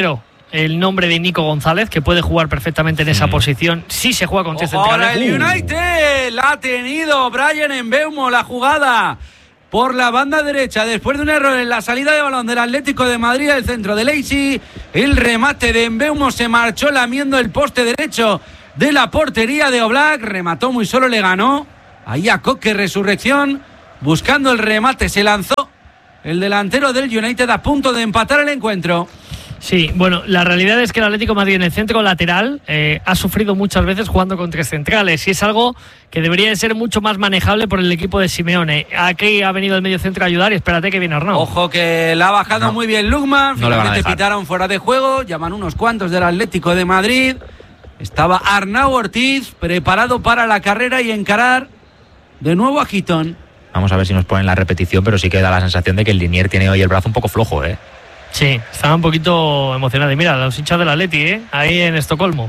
el nombre de Nico González, que puede jugar perfectamente en esa mm. posición si se juega con tres centrales. Ahora el United la ha tenido Bryan Mbeumo, la jugada por la banda derecha, después de un error en la salida de balón del Atlético de Madrid, el centro de Lacey, el remate de Mbeumo se marchó lamiendo el poste derecho de la portería de Oblak, remató muy solo, le ganó ahí a Coque, Resurrección, buscando el remate, se lanzó el delantero del United a punto de empatar el encuentro. Sí, bueno, la realidad es que el Atlético de Madrid en el centro lateral eh, ha sufrido muchas veces jugando con tres centrales y es algo que debería de ser mucho más manejable por el equipo de Simeone. Aquí ha venido el medio centro a ayudar y espérate que viene Arnau. Ojo que la ha bajado no. muy bien Lukman, no finalmente pitaron fuera de juego, llaman unos cuantos del Atlético de Madrid. Estaba Arnau Ortiz preparado para la carrera y encarar de nuevo a Gitón. Vamos a ver si nos ponen la repetición, pero sí que da la sensación de que el Linier tiene hoy el brazo un poco flojo, ¿eh? Sí, estaba un poquito emocionado. Y mira, los hinchas del Atleti, ¿eh? Ahí en Estocolmo.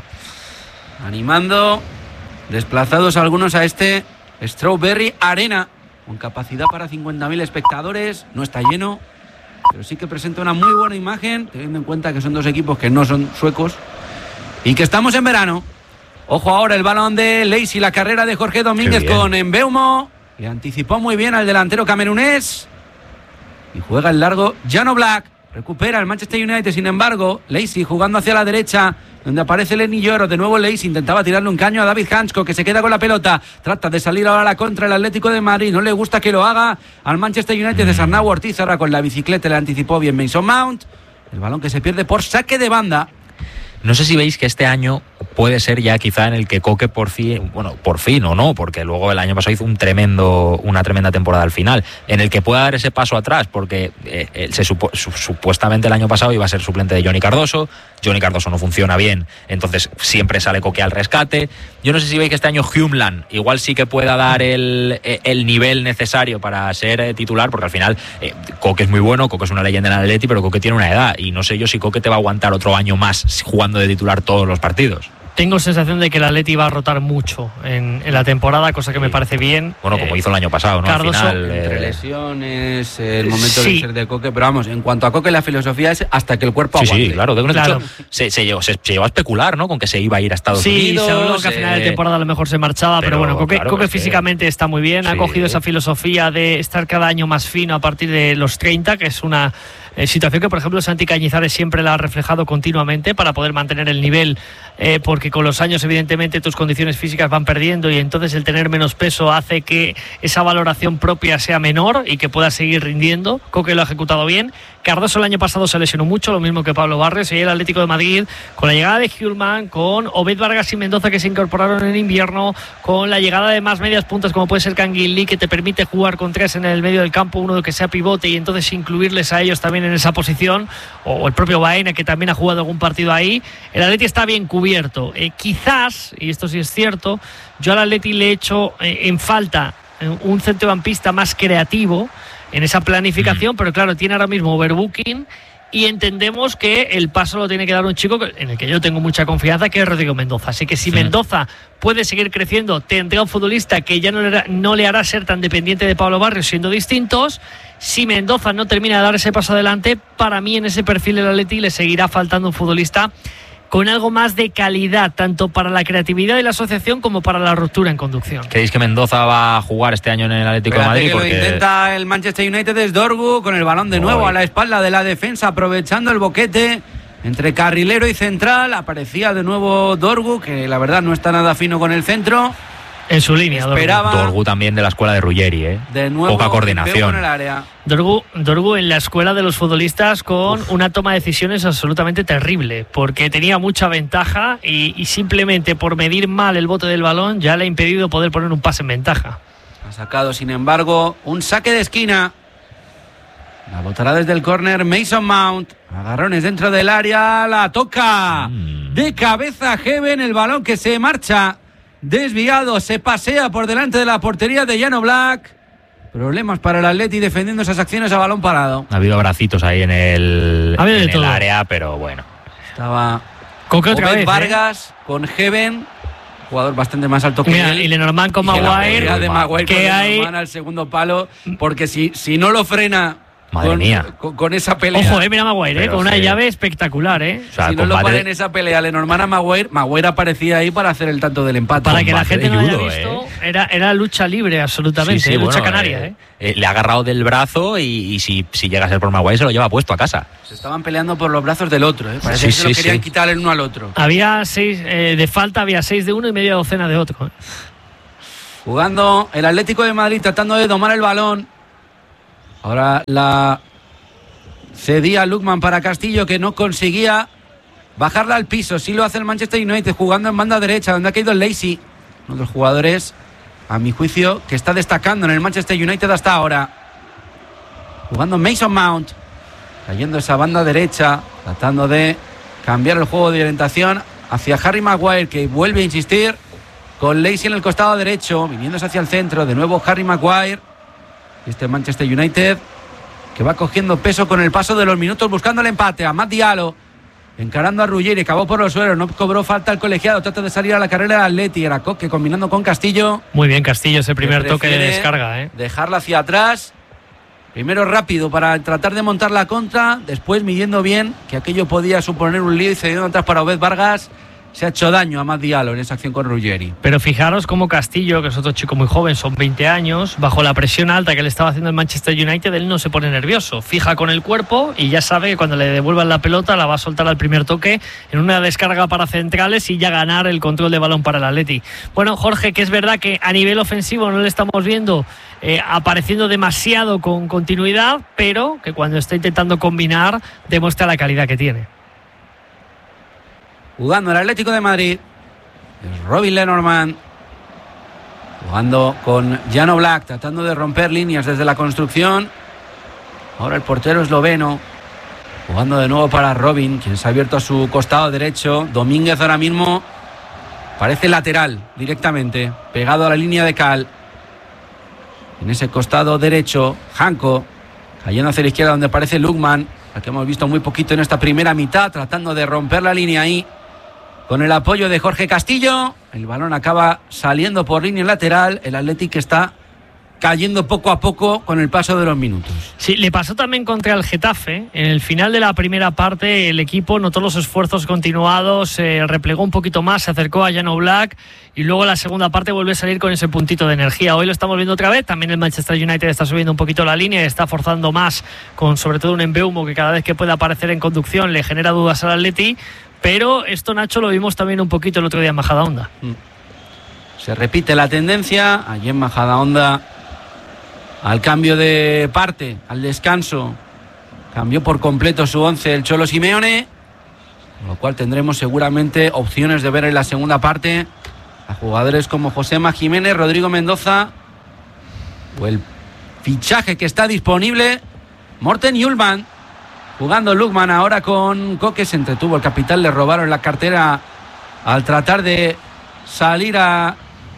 Animando, desplazados algunos a este Strawberry Arena, con capacidad para cincuenta mil espectadores. No está lleno, pero sí que presenta una muy buena imagen, teniendo en cuenta que son dos equipos que no son suecos y que estamos en verano. Ojo ahora el balón de Lacey, la carrera de Jorge Domínguez con Mbeumo. Le anticipó muy bien al delantero camerunés. Y juega el largo Jan Oblak. Recupera el Manchester United, sin embargo, Lacey jugando hacia la derecha, donde aparece Lenny Yoro. De nuevo Lacey intentaba tirarle un caño a David Hansko, que se queda con la pelota. Trata de salir ahora a la contra el Atlético de Madrid. No le gusta que lo haga al Manchester United de Arnau Ortiz. Ahora con la bicicleta le anticipó bien Mason Mount. El balón que se pierde por saque de banda. No sé si veis que este año puede ser ya quizá en el que Coque por fin, bueno, por fin o no, porque luego el año pasado hizo un tremendo, una tremenda temporada al final, en el que pueda dar ese paso atrás, porque eh, se supo, su, supuestamente el año pasado iba a ser suplente de Johnny Cardoso. Johnny Cardoso no funciona bien, entonces siempre sale Coque al rescate. Yo no sé si veis que este año Humeland igual sí que pueda dar el, el nivel necesario para ser eh, titular, porque al final eh, Coque es muy bueno, Coque es una leyenda en el Atleti, pero Coque tiene una edad y no sé yo si Coque te va a aguantar otro año más jugando de titular todos los partidos. Tengo sensación de que el Atleti va a rotar mucho en, en la temporada, cosa que sí. me parece bien. Bueno, como eh, hizo el año pasado, ¿no? Cardoso, al final, entre eh... lesiones, el momento sí. de ser de Coque, pero vamos, en cuanto a Coque la filosofía es hasta que el cuerpo sí, aguante. Sí, claro, de claro. Hecho, se, se, llegó, se, se llegó a especular, ¿no? Con que se iba a ir a Estados sí, Unidos. Sí, se habló que a final de temporada a lo mejor se marchaba, pero, pero bueno, Coque, claro, Coque es físicamente que... está muy bien, sí. ha cogido esa filosofía de estar cada año más fino a partir de los treinta, que es una Eh, situación que, por ejemplo, Santi Cañizares siempre la ha reflejado continuamente para poder mantener el nivel, eh, porque con los años, evidentemente, tus condiciones físicas van perdiendo y entonces el tener menos peso hace que esa valoración propia sea menor y que pueda seguir rindiendo. Coque lo ha ejecutado bien. Cardoso el año pasado se lesionó mucho, lo mismo que Pablo Barrios, y el Atlético de Madrid, con la llegada de Hullman, con Obed Vargas y Mendoza, que se incorporaron en invierno, con la llegada de más medias puntas como puede ser Canguilí, que te permite jugar con tres en el medio del campo, uno que sea pivote y entonces incluirles a ellos también en esa posición, o el propio Baena, que también ha jugado algún partido ahí. El Atleti está bien cubierto. Eh, quizás, y esto sí es cierto, yo al Atleti le he hecho eh, en falta eh, un centrocampista más creativo en esa planificación, mm. pero claro, tiene ahora mismo overbooking y entendemos que el paso lo tiene que dar un chico en el que yo tengo mucha confianza, que es Rodrigo Mendoza. Así que si sí. Mendoza puede seguir creciendo, tendrá un futbolista que ya no le, hará, no le hará ser tan dependiente de Pablo Barrios, siendo distintos. Si Mendoza no termina de dar ese paso adelante, para mí en ese perfil del Atleti le seguirá faltando un futbolista con algo más de calidad, tanto para la creatividad de la asociación como para la ruptura en conducción. ¿Creéis que Mendoza va a jugar este año en el Atlético de Madrid? Porque... lo intenta el Manchester United, es Dorgu, con el balón de nuevo Oy. a la espalda de la defensa, aprovechando el boquete entre carrilero y central. Aparecía de nuevo Dorgu, que la verdad no está nada fino con el centro. En su línea, Esperaba Dorgu. Dorgu también de la escuela de Ruggeri, ¿eh? De nuevo, poca coordinación. En el área. Dorgu, Dorgu en la escuela de los futbolistas con Uf. una toma de decisiones absolutamente terrible, porque tenía mucha ventaja y, y simplemente por medir mal el bote del balón ya le ha impedido poder poner un pase en ventaja. Ha sacado, sin embargo, un saque de esquina. La botará desde el córner Mason Mount. Agarrones dentro del área, la toca mm. de cabeza Heaven, el balón que se marcha desviado, se pasea por delante de la portería de Jan Oblak. Problemas para el Atleti defendiendo esas acciones a balón parado. Ha habido abracitos ahí en el, en el área, pero bueno. Estaba Coque otra vez, Vargas eh? con Heaven, jugador bastante más alto que Mira, él. Y Lenormand con Maguire. La de Maguire que con hay al segundo palo, porque si, si no lo frena Madre con, mía. Con, con esa pelea. Ojo, eh, mira Maguire, eh, con una sí. llave espectacular, ¿eh? O sea, si no lo combate... para en esa pelea Lenormand a Maguire, Maguire aparecía ahí para hacer el tanto del empate. Para que la gente no judo, haya visto, eh. era, era lucha libre absolutamente, sí, sí, eh, lucha bueno, canaria, eh, ¿eh? Eh, le ha agarrado del brazo y, y si, si llega a ser por Maguire se lo lleva puesto a casa. Se estaban peleando por los brazos del otro, ¿eh? Parece sí, que se sí, lo querían sí. quitar el uno al otro. Había seis, eh, de falta había seis de uno y media docena de otro, ¿eh? Jugando el Atlético de Madrid tratando de domar el balón. Ahora la cedía Lookman para Castillo, que no conseguía bajarla al piso. Sí lo hace el Manchester United, jugando en banda derecha, donde ha caído el Lacey. Uno de los jugadores, a mi juicio, que está destacando en el Manchester United hasta ahora. Jugando Mason Mount, cayendo esa banda derecha, tratando de cambiar el juego de orientación hacia Harry Maguire, que vuelve a insistir con Lacey en el costado derecho, viniéndose hacia el centro. De nuevo Harry Maguire. Este Manchester United que va cogiendo peso con el paso de los minutos, buscando el empate. Amad Diallo encarando a Ruggeri, acabó por los suelos, no cobró falta el colegiado, trata de salir a la carrera de Atleti. Era Coque combinando con Castillo. Muy bien Castillo, ese primer toque de descarga, ¿eh? Dejarla hacia atrás. Primero rápido para tratar de montar la contra, después midiendo bien que aquello podía suponer un lío y cediendo atrás para Obed Vargas. Se ha hecho daño a Amad Diallo en esa acción con Ruggeri. Pero fijaros cómo Castillo, que es otro chico muy joven, son veinte años, bajo la presión alta que le estaba haciendo el Manchester United, él no se pone nervioso, fija con el cuerpo y ya sabe que cuando le devuelvan la pelota la va a soltar al primer toque en una descarga para centrales y ya ganar el control de balón para el Atleti. Bueno, Jorge, que es verdad que a nivel ofensivo no le estamos viendo eh, apareciendo demasiado con continuidad, pero que cuando está intentando combinar demuestra la calidad que tiene. Jugando el Atlético de Madrid, es Robin Lenormand, jugando con Jan Oblak, tratando de romper líneas desde la construcción. Ahora el portero esloveno, jugando de nuevo para Robin, quien se ha abierto a su costado derecho. Domínguez ahora mismo parece lateral directamente, pegado a la línea de cal. En ese costado derecho, Janko, cayendo hacia la izquierda donde aparece Lookman, al que hemos visto muy poquito en esta primera mitad, tratando de romper la línea ahí. Con el apoyo de Jorge Castillo, el balón acaba saliendo por línea lateral. El Athletic está cayendo poco a poco con el paso de los minutos. Sí, le pasó también contra el Getafe. En el final de la primera parte el equipo notó los esfuerzos continuados, se eh, replegó un poquito más, se acercó a Jan Oblak y luego la segunda parte vuelve a salir con ese puntito de energía. Hoy lo estamos viendo otra vez, también el Manchester United está subiendo un poquito la línea y está forzando más, con sobre todo un Mbeumo que cada vez que puede aparecer en conducción le genera dudas al Atleti. Pero esto, Nacho, lo vimos también un poquito el otro día en Majadahonda. Se repite la tendencia. Allí en Majadahonda, al cambio de parte, al descanso, cambió por completo su once el Cholo Simeone, con lo cual tendremos seguramente opciones de ver en la segunda parte a jugadores como Josema Jiménez, Rodrigo Mendoza o el fichaje que está disponible, Morten Hjulmand. Jugando Lookman ahora con Coque, se entretuvo el capitán, le robaron la cartera al tratar de salir a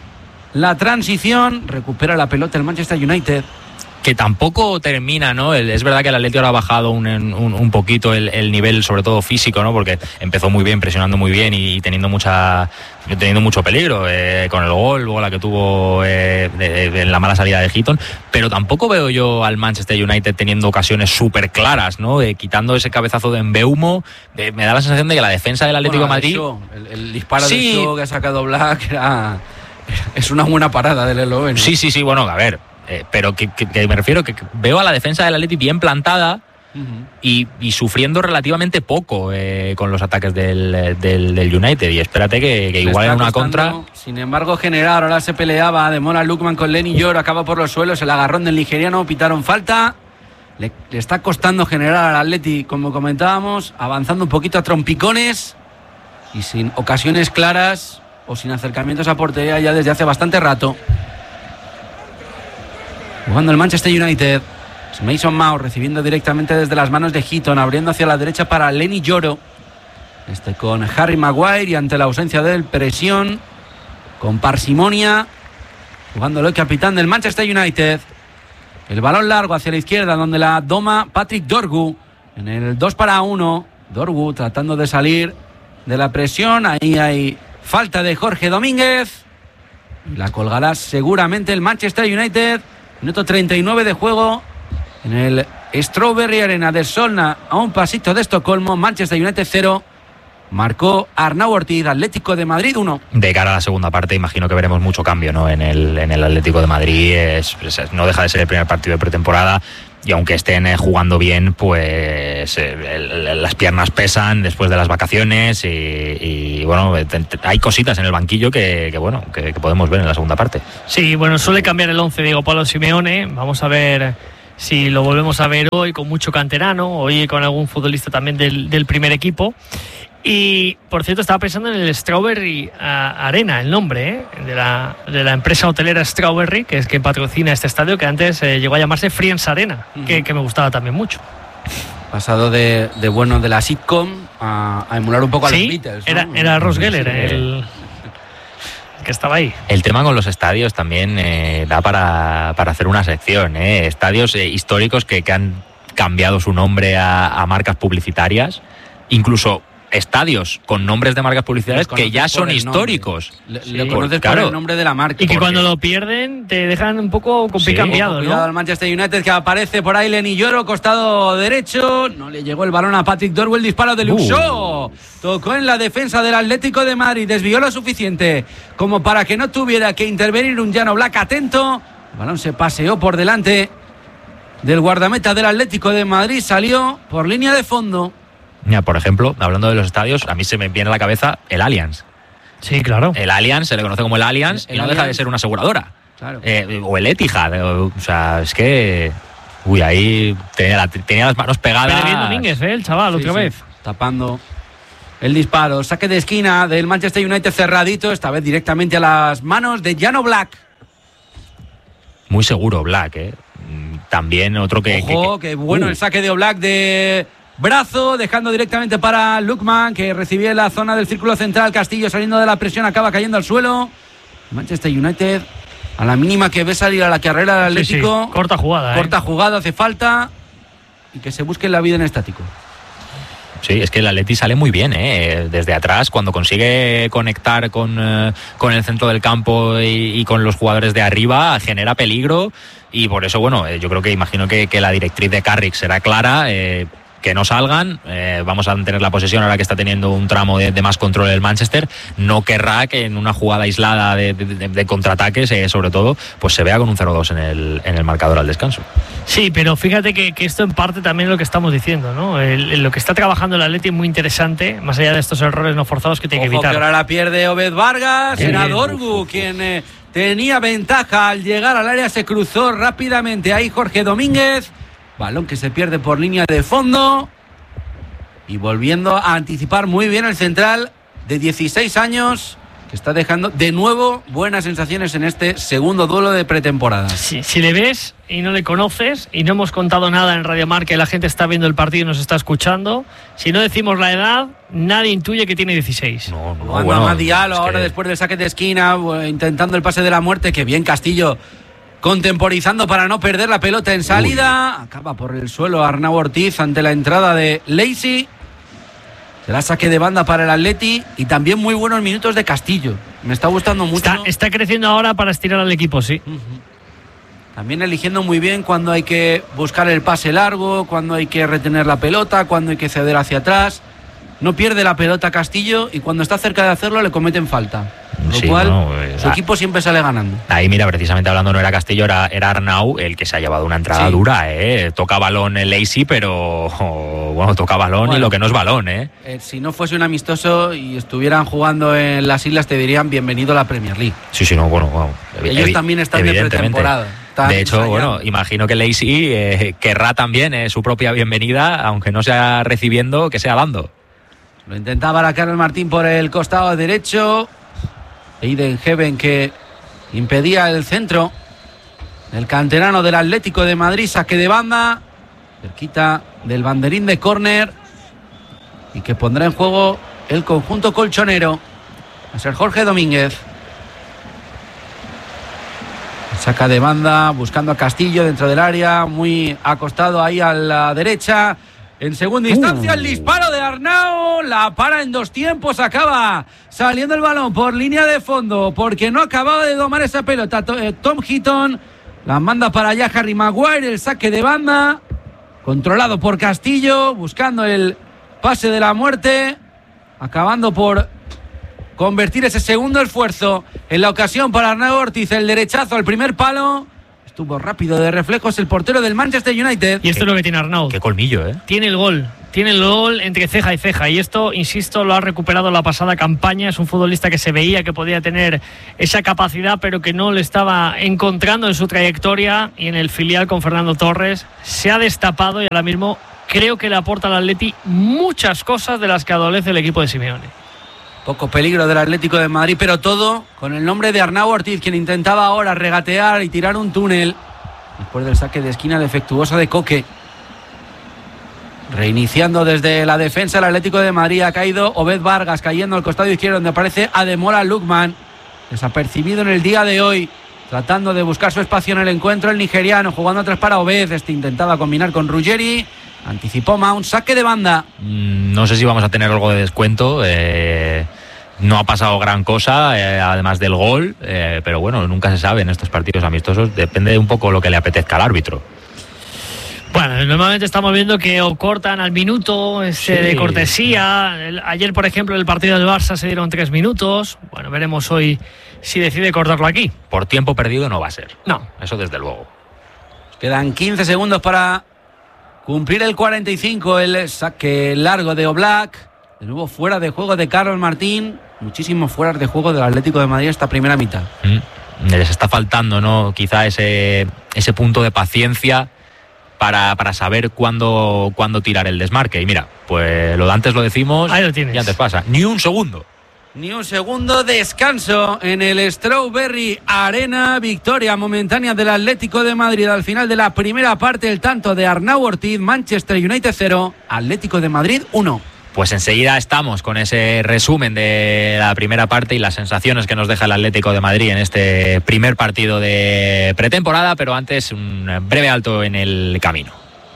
la transición. Recupera la pelota el Manchester United. Que tampoco termina, ¿no? El, es verdad que el Atleti ahora ha bajado un, un, un poquito el, el nivel, sobre todo físico, ¿no? Porque empezó muy bien, presionando muy bien y, y teniendo mucha teniendo mucho peligro eh, con el gol, luego la que tuvo eh, de, de, en la mala salida de Heaton. Pero tampoco veo yo al Manchester United teniendo ocasiones súper claras, ¿no? Eh, quitando ese cabezazo de Mbeumo, de, me da la sensación de que la defensa del Atlético bueno, de Madrid... Shaw, el, el disparo sí. de Shaw que ha sacado Black era, es una buena parada del esloveno. Sí, sí, sí, bueno, a ver... Eh, pero que, que, que me refiero que, que veo a la defensa del Atleti bien plantada uh-huh. y, y sufriendo relativamente poco eh, con los ataques del, del, del United. Y espérate que, que igual en una contra. Sin embargo, generar, ahora se peleaba Demora Lookman con Lenny Yoro, acaba por los suelos, el agarrón del nigeriano, pitaron falta. Le, le está costando generar al Atleti, como comentábamos, avanzando un poquito a trompicones y sin ocasiones claras o sin acercamientos a portería ya desde hace bastante rato. Jugando el Manchester United, es Mason Mount recibiendo directamente desde las manos de Heaton, abriendo hacia la derecha para Lenny Yoro. Este con Harry Maguire y ante la ausencia de presión, con parsimonia, jugándolo el capitán del Manchester United. El balón largo hacia la izquierda donde la doma Patrick Dorgu en el dos para uno. Dorgu tratando de salir de la presión. Ahí hay falta de Jorge Domínguez. La colgará seguramente el Manchester United. Minuto treinta y nueve de juego en el Strawberry Arena de Solna, a un pasito de Estocolmo. Manchester United cero. Marcó Arnau Ortiz, Atlético de Madrid uno. De cara a la segunda parte, imagino que veremos mucho cambio, ¿no? En el, en el Atlético de Madrid. Es, es, no deja de ser el primer partido de pretemporada. Y aunque estén eh, jugando bien, pues eh, el, el, las piernas pesan después de las vacaciones. Y, y bueno, te, te, hay cositas en el banquillo que, que bueno, que, que podemos ver en la segunda parte. Sí, bueno, suele cambiar el once Diego Pablo Simeone. Vamos a ver si lo volvemos a ver hoy con mucho canterano, hoy con algún futbolista también del, del primer equipo. Y, por cierto, estaba pensando en el Strawberry uh, Arena, el nombre ¿eh? de, la, de la empresa hotelera Strawberry, que es quien patrocina este estadio, que antes eh, llegó a llamarse Friends Arena, uh-huh. que, que me gustaba también mucho. Pasado de, de bueno de la sitcom a, a emular un poco a sí, los Beatles, ¿no? Era, era Ross Geller sí, el, el que estaba ahí. El tema con los estadios también eh, da para, para hacer una sección. ¿eh? Estadios eh, históricos que, que han cambiado su nombre a, a marcas publicitarias, incluso estadios con nombres de marcas publicitarias que ya son históricos. Le, sí. Lo conoces claro. por el nombre de la marca. Y que cuando lo pierden te dejan un poco con pie sí. cambiado, ¿no? Cuidado al Manchester United, que aparece por ahí Lenny Yoro, costado derecho. No le llegó el balón a Patrick Dorwell, disparo de Luke Shaw. Uh. Tocó en la defensa del Atlético de Madrid, desvió lo suficiente como para que no tuviera que intervenir un Jan Oblak atento. El balón se paseó por delante del guardameta del Atlético de Madrid, salió por línea de fondo. Mira, por ejemplo, hablando de los estadios, a mí se me viene a la cabeza el Allianz. Sí, claro. El Allianz se le conoce como el Allianz el, el y no Allianz. Deja de ser una aseguradora. Claro. Eh, o el Etihad. O, o sea, es que... Uy, ahí tenía, la, tenía las manos pegadas. Pero bien Domínguez, ¿eh? El chaval, sí, otra sí. vez. Tapando el disparo. Saque de esquina del Manchester United cerradito, esta vez directamente a las manos de Jan Oblak. Muy seguro Oblak, ¿eh? También otro que... Ojo, que, que, que bueno uh. el saque de Oblak de... brazo, dejando directamente para Lookman, que recibía en la zona del círculo central. Castillo saliendo de la presión, acaba cayendo al suelo. Manchester United, a la mínima que ve salir a la carrera del Atlético. Sí, sí. Corta jugada. Corta eh. jugada, hace falta. Y que se busque la vida en estático. Sí, es que el Atleti sale muy bien, ¿eh? Desde atrás, cuando consigue conectar con, eh, con el centro del campo y, y con los jugadores de arriba, genera peligro. Y por eso, bueno, eh, yo creo que imagino que, que la directriz de Carrick será clara. Eh, que no salgan, eh, vamos a tener la posesión ahora que está teniendo un tramo de, de más control el Manchester. No querrá que en una jugada aislada de, de, de contraataques, eh, sobre todo, pues se vea con un cero dos en el, en el marcador al descanso. Sí, pero fíjate que, que esto en parte también es lo que estamos diciendo, ¿no? El, el, lo que está trabajando el Atleti es muy interesante, más allá de estos errores no forzados que tiene Ojo, que evitar. Que ahora la pierde Obed Vargas, era Dorgu quien eh, tenía ventaja al llegar al área, se cruzó rápidamente ahí Jorge Domínguez. Balón que se pierde por línea de fondo. Y volviendo a anticipar muy bien el central de dieciséis años, que está dejando de nuevo buenas sensaciones en este segundo duelo de pretemporada. Sí, si le ves y no le conoces, y no hemos contado nada en Radio Marca, la gente está viendo el partido y nos está escuchando, si no decimos la edad, nadie intuye que tiene dieciséis. No, no, Cuando bueno, a Diallo, es ahora que... después del saque de esquina, intentando el pase de la muerte, que bien Castillo contemporizando para no perder la pelota en salida. Uy. Acaba por el suelo Arnau Ortiz ante la entrada de Lacy. Será saque de banda para el Atleti y también muy buenos minutos de Castillo. Me está gustando mucho. Está, está creciendo ahora para estirar al equipo, sí. Uh-huh. También eligiendo muy bien cuando hay que buscar el pase largo, cuando hay que retener la pelota, cuando hay que ceder hacia atrás. No pierde la pelota Castillo y cuando está cerca de hacerlo le cometen falta. Lo sí, cual no, su ah, equipo siempre sale ganando. Ahí mira, precisamente hablando, no era Castillo, era, era Arnau el que se ha llevado una entrada sí. dura, ¿eh? Toca balón el Lacy, pero oh, bueno, toca balón bueno, y lo que no es balón, ¿eh? eh Si no fuese un amistoso y estuvieran jugando en las islas, te dirían bienvenido a la Premier League. Sí, sí, no, bueno, bueno ellos también están de pretemporada. De hecho, bueno, imagino que Lacy eh, querrá también eh, su propia bienvenida, aunque no sea recibiendo, que sea dando. Lo intentaba la Carlos Martín por el costado derecho. Aiden Heaven que impedía el centro. El canterano del Atlético de Madrid, saque de banda. Cerquita del banderín de córner. Y que pondrá en juego el conjunto colchonero. Va a ser Jorge Domínguez. Saca de banda, buscando a Castillo dentro del área. Muy acostado ahí a la derecha. En segunda instancia, uh. el disparo de Arnau, la para en dos tiempos, acaba saliendo el balón por línea de fondo, porque no acababa de domar esa pelota. Tom Heaton la manda para allá Harry Maguire, el saque de banda, controlado por Castillo, buscando el pase de la muerte, acabando por convertir ese segundo esfuerzo en la ocasión para Arnau Ortiz, el derechazo al primer palo. Estuvo rápido de reflejos el portero del Manchester United. Y esto es lo que tiene Arnau. Qué colmillo, ¿eh? Tiene el gol. Tiene el gol entre ceja y ceja. Y esto, insisto, lo ha recuperado la pasada campaña. Es un futbolista que se veía que podía tener esa capacidad, pero que no le estaba encontrando en su trayectoria. Y en el filial con Fernando Torres se ha destapado y ahora mismo creo que le aporta al Atleti muchas cosas de las que adolece el equipo de Simeone. Poco peligro del Atlético de Madrid, pero todo con el nombre de Arnau Ortiz, quien intentaba ahora regatear y tirar un túnel después del saque de esquina defectuoso de Coque. Reiniciando desde la defensa el Atlético de Madrid, ha caído Obed Vargas, cayendo al costado izquierdo donde aparece Ademola Lookman, desapercibido en el día de hoy, tratando de buscar su espacio en el encuentro el nigeriano, jugando atrás para Obed. Este intentaba combinar con Ruggeri, anticipó Mount, saque de banda. No sé si vamos a tener algo de descuento. eh, no ha pasado gran cosa, eh, además del gol, eh, pero bueno, nunca se sabe en estos partidos amistosos, depende un poco lo que le apetezca al árbitro. Bueno, normalmente estamos viendo que o cortan al minuto ese Sí. de cortesía. El, ayer, por ejemplo, en el partido del Barça se dieron tres minutos. Bueno, veremos hoy si decide cortarlo aquí. Por tiempo perdido no va a ser. No. Eso desde luego. Quedan quince segundos para cumplir el cuarenta y cinco. El saque largo de Oblak. De nuevo fuera de juego de Carlos Martín. Muchísimos fueras de juego del Atlético de Madrid esta primera mitad. Mm. Les está faltando, ¿no? Quizá ese, ese punto de paciencia para, para saber cuándo, cuándo tirar el desmarque. Y mira, pues lo de antes lo decimos. Ahí lo tienes. Y antes pasa. Ni un segundo. Ni un segundo, descanso en el Strawberry Arena. Victoria momentánea del Atlético de Madrid al final de la primera parte. El tanto de Arnau Ortiz, Manchester United cero, Atlético de Madrid uno. Pues enseguida estamos con ese resumen de la primera parte y las sensaciones que nos deja el Atlético de Madrid en este primer partido de pretemporada, pero antes un breve alto en el camino.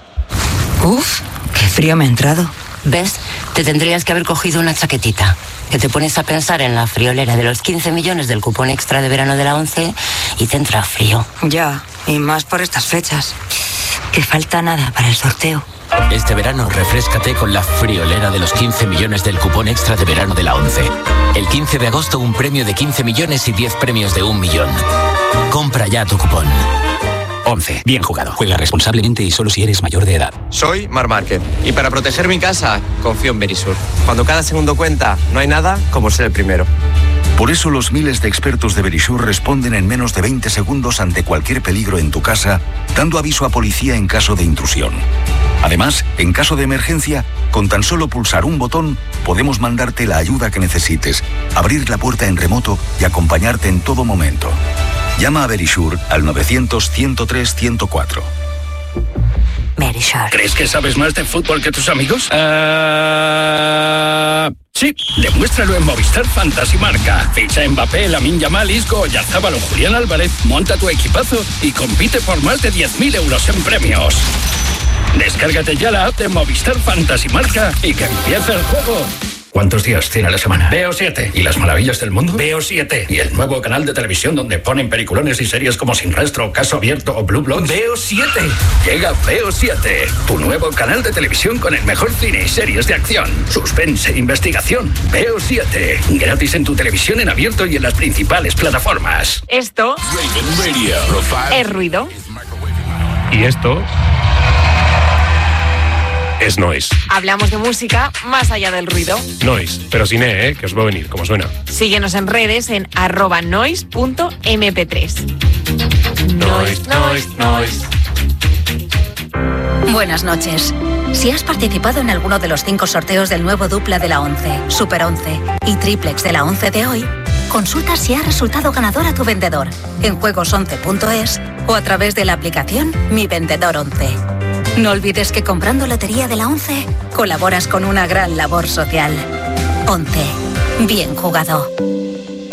Uf, qué frío me ha entrado. ¿Ves? Te tendrías que haber cogido una chaquetita. Que te pones a pensar en la friolera de los quince millones del cupón extra de verano de la ONCE y te entra frío. Ya, y más por estas fechas. Que falta nada para el sorteo. Este verano refréscate con la friolera de los quince millones del cupón extra de verano de la ONCE. El quince de agosto un premio de quince millones y diez premios de un millón. Compra ya tu cupón. ONCE. Bien jugado. Juega responsablemente y solo si eres mayor de edad. Soy Mar Márquez y para proteger mi casa confío en Verisur. Cuando cada segundo cuenta, no hay nada como ser el primero. Por eso los miles de expertos de Verisur responden en menos de veinte segundos ante cualquier peligro en tu casa, dando aviso a policía en caso de intrusión. Además, en caso de emergencia, con tan solo pulsar un botón, podemos mandarte la ayuda que necesites, abrir la puerta en remoto y acompañarte en todo momento. Llama a Verisur al novecientos, ciento tres, ciento cuatro. Verisur. ¿Crees que sabes más de fútbol que tus amigos? Uh... Sí, demuéstralo en Movistar Fantasy Marca. Ficha a Mbappé, Lamine Yamal, Isco, Oyarzabal o Julián Álvarez, monta tu equipazo y compite por más de diez mil euros en premios. Descárgate ya la app de Movistar Fantasy Marca y que empiece el juego. ¿Cuántos días tiene la semana? Veo siete. ¿Y las maravillas del mundo? Veo siete. ¿Y el nuevo canal de televisión donde ponen peliculones y series como Sin Rastro, Caso Abierto o Blue Bloods? Veo siete. Llega Veo siete, tu nuevo canal de televisión con el mejor cine y series de acción, suspense e investigación. Veo siete. Gratis en tu televisión en abierto y en las principales plataformas. Esto es ruido. Y esto es noise. Hablamos de música más allá del ruido. Noise, pero sin E, ¿eh? Que os va a venir, como suena. Síguenos en redes en arroba noise punto eme pe tres. Noise, noise, noise. Buenas noches. Si has participado en alguno de los cinco sorteos del nuevo dupla de la ONCE, Super once y Triplex de la ONCE de hoy, consulta si ha resultado ganador a tu vendedor en juegos once punto es o a través de la aplicación Mi Vendedor once. No olvides que comprando Lotería de la ONCE, colaboras con una gran labor social. ONCE. Bien jugado.